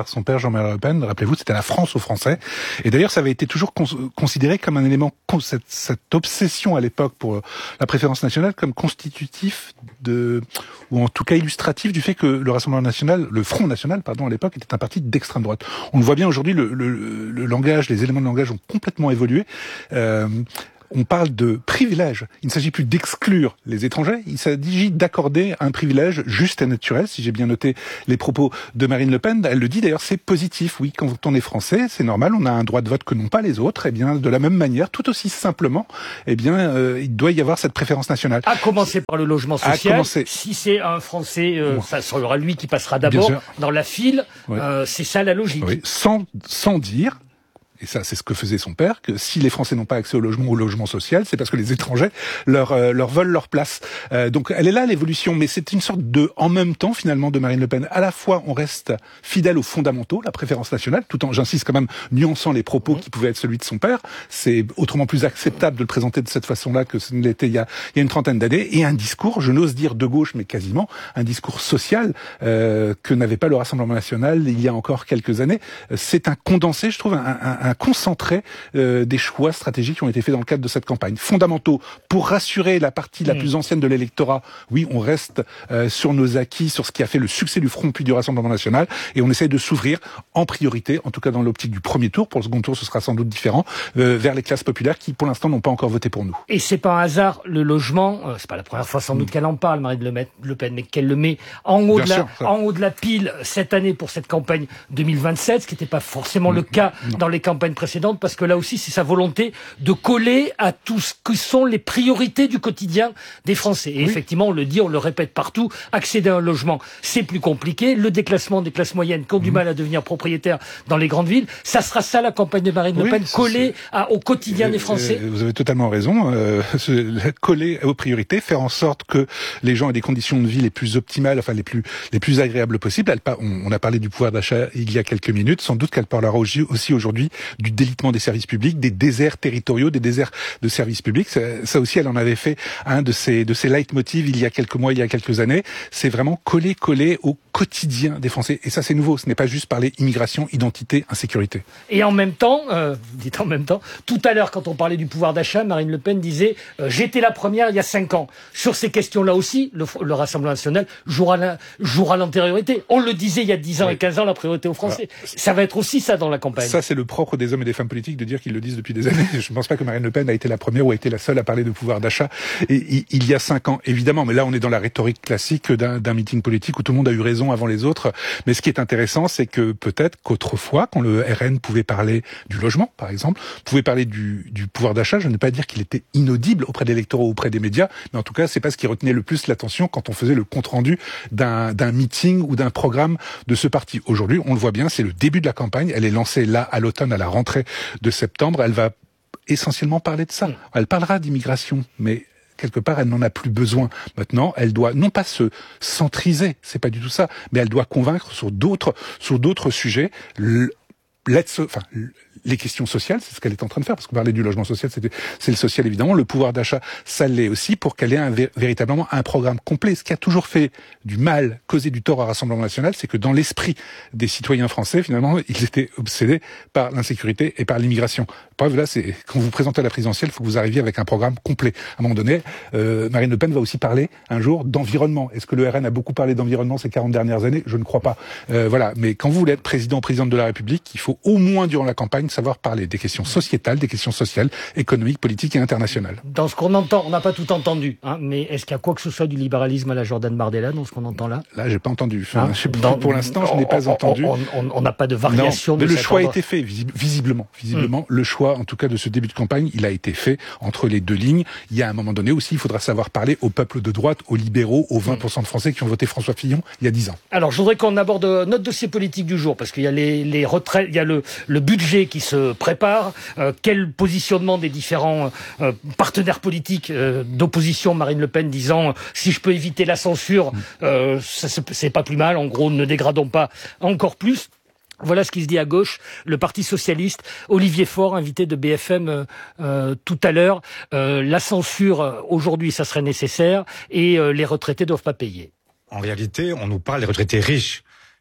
par son père Jean-Marie Le Pen. Rappelez-vous, c'était la France aux Français. Et d'ailleurs, ça avait été toujours cons- considéré comme un élément, cette, cette obsession à l'époque pour la préférence nationale, comme constitutif de, ou en tout cas illustratif du fait que le Rassemblement national, le Front national, pardon, à l'époque, était un parti d'extrême droite. On le voit bien aujourd'hui, le, le, le langage, les éléments de langage ont complètement évolué. Euh, On parle de privilège. Il ne s'agit plus d'exclure les étrangers, il s'agit d'accorder un privilège juste et naturel. Si j'ai bien noté les propos de Marine Le Pen, elle le dit d'ailleurs, c'est positif. Oui, quand on est français, c'est normal, on a un droit de vote que n'ont pas les autres. Eh bien, de la même manière, tout aussi simplement, eh bien, euh, il doit y avoir cette préférence nationale. À commencer par le logement social. commencer... Si c'est un Français, euh, ça sera lui qui passera d'abord dans la file. Ouais. Euh, c'est ça la logique. Oui. Sans, sans dire... Et ça, c'est ce que faisait son père, que si les Français n'ont pas accès au logement ou au logement social, c'est parce que les étrangers leur euh, leur volent leur place. Euh, donc, elle est là, l'évolution, mais c'est une sorte de, en même temps, finalement, de Marine Le Pen. À la fois, on reste fidèle aux fondamentaux, la préférence nationale, tout en, j'insiste quand même, nuançant les propos mmh. qui pouvaient être celui de son père. C'est autrement plus acceptable de le présenter de cette façon-là que ce ne l'était il y a, il y a une trentaine d'années. Et un discours, je n'ose dire de gauche, mais quasiment, un discours social euh, que n'avait pas le Rassemblement national il y a encore quelques années. C'est un condensé, je trouve, un, un un concentré euh, des choix stratégiques qui ont été faits dans le cadre de cette campagne. Fondamentaux pour rassurer la partie la mmh. plus ancienne de l'électorat. Oui, on reste euh, sur nos acquis, sur ce qui a fait le succès du Front puis du Rassemblement national, et on essaye de s'ouvrir en priorité, en tout cas dans l'optique du premier tour. Pour le second tour, ce sera sans doute différent, euh, vers les classes populaires qui, pour l'instant, n'ont pas encore voté pour nous. Et c'est pas un hasard, le logement, euh, c'est pas la première fois sans doute mmh. qu'elle en parle, Marine Le Pen, mais qu'elle le met en haut, de la, sûr, en haut de la pile cette année pour cette campagne deux mille vingt-sept, ce qui n'était pas forcément mmh. le cas non. dans les campagnes précédentes, parce que là aussi c'est sa volonté de coller à tout ce que sont les priorités du quotidien des Français. Et oui. effectivement, on le dit, on le répète partout, accéder à un logement, c'est plus compliqué. Le déclassement des classes moyennes qui ont mmh. du mal à devenir propriétaires dans les grandes villes, ça sera ça la campagne de Marine oui, Le Pen, coller à, au quotidien euh, des Français. Euh, vous avez totalement raison, euh, coller aux priorités, faire en sorte que les gens aient des conditions de vie les plus optimales, enfin les plus les plus agréables possibles. Elle, on, on a parlé du pouvoir d'achat il y a quelques minutes, sans doute qu'elle parlera aussi aujourd'hui du délitement des services publics, des déserts territoriaux, des déserts de services publics. Ça, ça aussi, elle en avait fait un de ses de ses leitmotivs il y a quelques mois, il y a quelques années. C'est vraiment coller, coller au quotidien des Français. Et ça, c'est nouveau. Ce n'est pas juste parler immigration, identité, insécurité. Et en même temps, euh, vous dites en même temps, tout à l'heure, quand on parlait du pouvoir d'achat, Marine Le Pen disait euh, « J'étais la première il y a cinq ans ». Sur ces questions-là aussi, le, le Rassemblement national jouera, la, jouera l'antériorité. On le disait il y a dix ans oui. et quinze ans, la priorité aux Français. Voilà. Ça va être aussi ça dans la campagne. Ça, c'est le propre des hommes et des femmes politiques de dire qu'ils le disent depuis des années. Je ne pense pas que Marine Le Pen a été la première ou a été la seule à parler de pouvoir d'achat et, il y a cinq ans, évidemment. Mais là, on est dans la rhétorique classique d'un, d'un meeting politique où tout le monde a eu raison avant les autres. Mais ce qui est intéressant, c'est que peut-être qu'autrefois, quand le R N pouvait parler du logement, par exemple, pouvait parler du, du pouvoir d'achat, je ne vais pas dire qu'il était inaudible auprès des électorats ou auprès des médias, mais en tout cas, c'est pas ce qui retenait le plus l'attention quand on faisait le compte-rendu d'un, d'un meeting ou d'un programme de ce parti. Aujourd'hui, on le voit bien, c'est le début de la campagne. Elle est lancée là, à l'automne, à la rentrée de septembre. Elle va essentiellement parler de ça. Elle parlera d'immigration, mais quelque part, elle n'en a plus besoin. Maintenant, elle doit non pas se centriser, c'est pas du tout ça, mais elle doit convaincre sur d'autres, sur d'autres sujets. L'aide, enfin, les questions sociales, c'est ce qu'elle est en train de faire, parce qu'on parlait du logement social, c'était, c'est le social évidemment, le pouvoir d'achat, ça l'est aussi, pour qu'elle ait un, véritablement un programme complet. Ce qui a toujours fait du mal, causé du tort au Rassemblement national, c'est que dans l'esprit des citoyens français, finalement, ils étaient obsédés par l'insécurité et par l'immigration. Preuve, là, c'est quand vous présentez à la présidentielle, il faut que vous arriviez avec un programme complet. À un moment donné, euh, Marine Le Pen va aussi parler un jour d'environnement. Est-ce que le R N a beaucoup parlé d'environnement ces quarante dernières années? Je ne crois pas. Euh, voilà. Mais quand vous voulez être président ou présidente de la République, il faut au moins durant la campagne savoir parler des questions sociétales, des questions sociales, économiques, politiques et internationales. Dans ce qu'on entend, on n'a pas tout entendu, hein, mais est-ce qu'il y a quoi que ce soit du libéralisme à la Jordan Bardella dans ce qu'on entend là? Là, j'ai pas entendu. Enfin, hein je sais pas, dans, pour l'instant, je n'ai pas on, entendu. On n'a pas de variation. Non, de mais le choix endroit. a été fait, visiblement. Visiblement, mmh. le choix, en tout cas, de ce début de campagne, il a été fait entre les deux lignes. Il y a un moment donné aussi, il faudra savoir parler au peuple de droite, aux libéraux, aux vingt pour cent de Français qui ont voté François Fillon il y a dix ans. Alors, je voudrais qu'on aborde notre dossier politique du jour, parce qu'il y a les, les retraites, il y a le, le budget qui se prépare. Euh, quel positionnement des différents euh, partenaires politiques euh, d'opposition? Marine Le Pen disant « si je peux éviter la censure, euh, ça, c'est pas plus mal. En gros, ne dégradons pas encore plus ». Voilà ce qui se dit à gauche, le Parti socialiste, Olivier Faure, invité de B F M euh, euh, tout à l'heure. Euh, la censure, euh, aujourd'hui, ça serait nécessaire et euh, les retraités doivent pas payer. En réalité, on nous parle des retraités riches.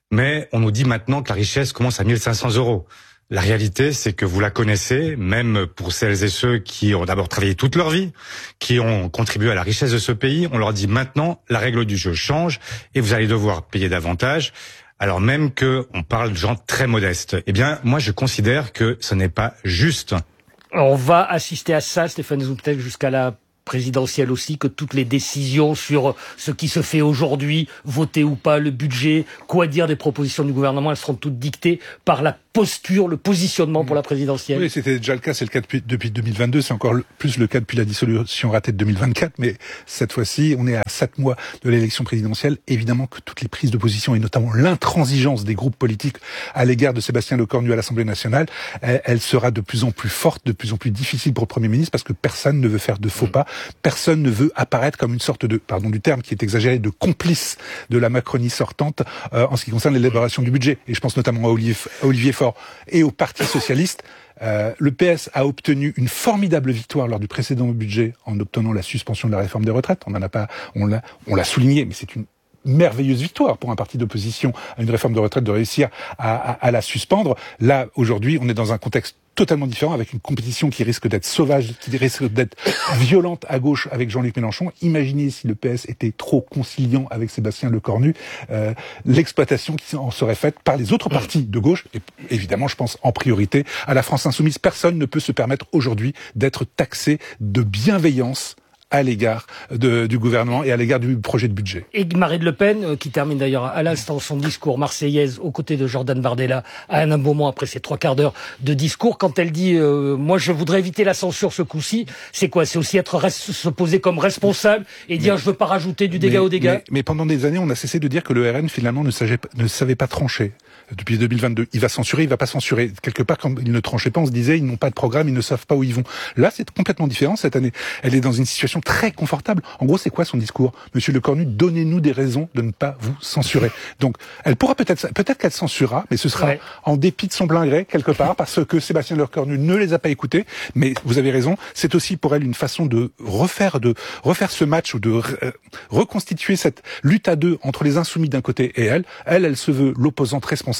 mais on nous dit maintenant que la richesse commence à mille cinq cents euros. La réalité, c'est que vous la connaissez, même pour celles et ceux qui ont d'abord travaillé toute leur vie, qui ont contribué à la richesse de ce pays. On leur dit maintenant, la règle du jeu change et vous allez devoir payer davantage, alors même que on parle de gens très modestes. Eh bien, moi, je considère que ce n'est pas juste. On va assister à ça, Stéphane Zoumteg, jusqu'à la présidentielle aussi, que toutes les décisions sur ce qui se fait aujourd'hui, voter ou pas, le budget, quoi dire des propositions du gouvernement, elles seront toutes dictées par la posture, le positionnement pour la présidentielle. Oui, c'était déjà le cas, c'est le cas depuis, depuis deux mille vingt-deux, c'est encore le, plus le cas depuis la dissolution ratée de deux mille vingt-quatre, mais cette fois-ci, on est à sept mois de l'élection présidentielle. Évidemment que toutes les prises de position, et notamment l'intransigeance des groupes politiques à l'égard de Sébastien Lecornu à l'Assemblée nationale, elle, elle sera de plus en plus forte, de plus en plus difficile pour le Premier ministre, parce que personne ne veut faire de faux pas, personne ne veut apparaître comme une sorte de, pardon du terme qui est exagéré, de complice de la Macronie sortante euh, en ce qui concerne l'élaboration du budget. Et je pense notamment à Olivier, à Olivier Faure et au Parti socialiste. Euh, le P S a obtenu une formidable victoire lors du précédent budget en obtenant la suspension de la réforme des retraites. On n'en a pas, on l'a, on l'a souligné, mais c'est une merveilleuse victoire pour un parti d'opposition à une réforme de retraite de réussir à, à, à la suspendre. Là, aujourd'hui, on est dans un contexte totalement différent, avec une compétition qui risque d'être sauvage, qui risque d'être violente à gauche avec Jean-Luc Mélenchon. Imaginez si le P S était trop conciliant avec Sébastien Lecornu, euh, l'exploitation qui en serait faite par les autres partis de gauche, et évidemment, je pense en priorité à la France insoumise. Personne ne peut se permettre aujourd'hui d'être taxé de bienveillance à l'égard de, du gouvernement et à l'égard du projet de budget. Et Marine Le Pen, euh, qui termine d'ailleurs à l'instant son discours marseillaise aux côtés de Jordan Bardella à un moment après ses trois quarts d'heure de discours, quand elle dit euh, « moi je voudrais éviter la censure ce coup-ci », c'est quoi? C'est aussi être se poser comme responsable et dire mais, « je veux pas rajouter du dégât mais, au dégât ». Mais, mais pendant des années, on a cessé de dire que le R N finalement ne savait, ne savait pas trancher. Depuis deux mille vingt-deux, il va censurer, il va pas censurer. Quelque part, quand il ne tranchait pas, on se disait ils n'ont pas de programme, ils ne savent pas où ils vont. Là, c'est complètement différent cette année. Elle est dans une situation très confortable. En gros, c'est quoi son discours? Monsieur Lecornu, donnez-nous des raisons de ne pas vous censurer. Donc, elle pourra peut-être, peut-être qu'elle censurera, mais ce sera ouais. en dépit de son plein gré quelque part, parce que Sébastien Lecornu ne les a pas écoutés. Mais vous avez raison, c'est aussi pour elle une façon de refaire, de refaire ce match ou de re- reconstituer cette lutte à deux entre les insoumis d'un côté et elle. Elle, elle se veut l'opposante responsable.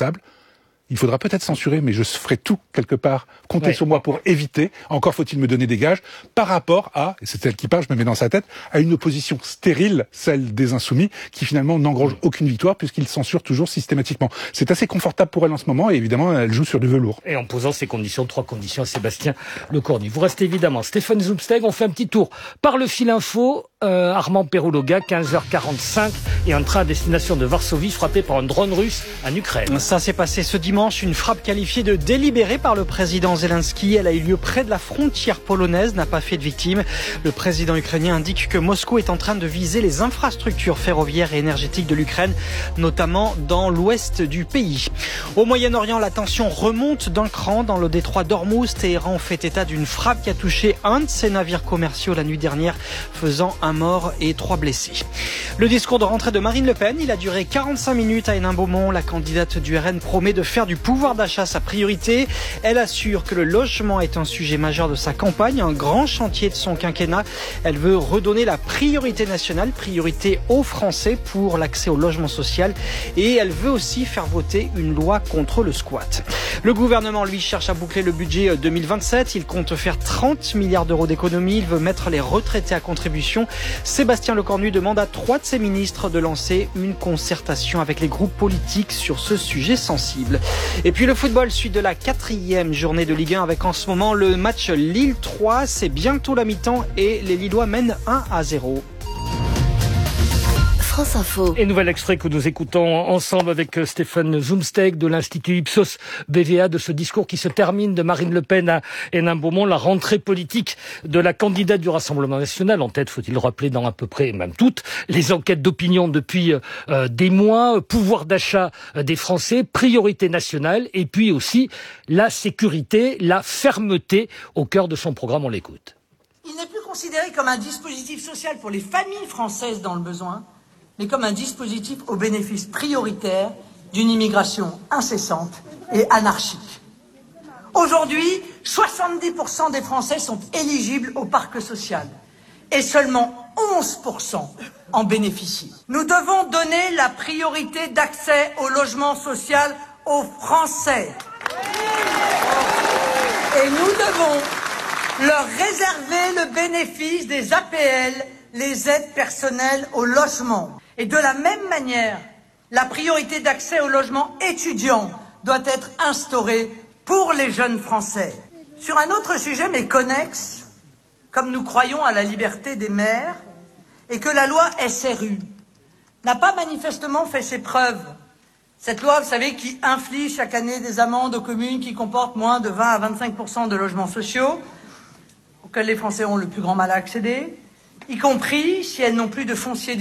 Il faudra peut-être censurer, mais je ferai tout quelque part. Comptez ouais. sur moi pour éviter. Encore faut-il me donner des gages par rapport à, et c'est elle qui parle, je me mets dans sa tête, à une opposition stérile, celle des insoumis, qui finalement n'engrange aucune victoire puisqu'ils censurent toujours systématiquement. C'est assez confortable pour elle en ce moment et évidemment elle joue sur du velours. Et en posant ces conditions, trois conditions à Sébastien Lecornu. Vous restez évidemment Stéphane Zoumteg. On fait un petit tour par le fil info. Euh, Armand Perouloga, quinze heures quarante-cinq, et un train à destination de Varsovie frappé par un drone russe en Ukraine. Ça s'est passé ce dimanche, une frappe qualifiée de délibérée par le président Zelensky. Elle a eu lieu près de la frontière polonaise, n'a pas fait de victimes. Le président ukrainien indique que Moscou est en train de viser les infrastructures ferroviaires et énergétiques de l'Ukraine, notamment dans l'ouest du pays. Au Moyen-Orient, la tension remonte d'un cran dans le détroit d'Ormuz. Téhéran fait état d'une frappe qui a touché un de ses navires commerciaux la nuit dernière, faisant un mort et trois blessés. Le discours de rentrée de Marine Le Pen, il a duré quarante-cinq minutes à Hénin-Beaumont. La candidate du R N promet de faire du pouvoir d'achat sa priorité. Elle assure que le logement est un sujet majeur de sa campagne, un grand chantier de son quinquennat. Elle veut redonner la priorité nationale, priorité aux Français pour l'accès au logement social, et elle veut aussi faire voter une loi contre le squat. Le gouvernement, lui, cherche à boucler le budget deux mille vingt-sept. Il compte faire trente milliards d'euros d'économies. Il veut mettre les retraités à contribution. Sébastien Lecornu demande à trois de ses ministres de lancer une concertation avec les groupes politiques sur ce sujet sensible. Et puis le football, suite de la quatrième journée de Ligue un avec en ce moment le match Lille trois. C'est bientôt la mi-temps et les Lillois mènent un à zéro. France Info. Et nouvel extrait que nous écoutons ensemble avec Stéphane Zoumteg de l'Institut Ipsos B V A, de ce discours qui se termine de Marine Le Pen à Hénin-Beaumont, la rentrée politique de la candidate du Rassemblement national. En tête, faut-il le rappeler, dans à peu près, même toutes, les enquêtes d'opinion depuis euh, des mois, pouvoir d'achat des Français, priorité nationale, et puis aussi la sécurité, la fermeté au cœur de son programme. On l'écoute. Il n'est plus considéré comme un dispositif social pour les familles françaises dans le besoin, mais comme un dispositif au bénéfice prioritaire d'une immigration incessante et anarchique. Aujourd'hui, soixante-dix pour cent des Français sont éligibles au parc social. et seulement onze pour cent en bénéficient. Nous devons donner la priorité d'accès au logement social aux Français. Et nous devons leur réserver le bénéfice des A P L, les aides personnelles au logement. Et de la même manière, la priorité d'accès au logement étudiant doit être instaurée pour les jeunes Français. Sur un autre sujet, mais connexe, comme nous croyons à la liberté des maires, et que la loi S R U n'a pas manifestement fait ses preuves. Cette loi, vous savez, qui inflige chaque année des amendes aux communes qui comportent moins de vingt à vingt-cinq pour cent de logements sociaux, auxquels les Français ont le plus grand mal à accéder, y compris si elles n'ont plus de foncier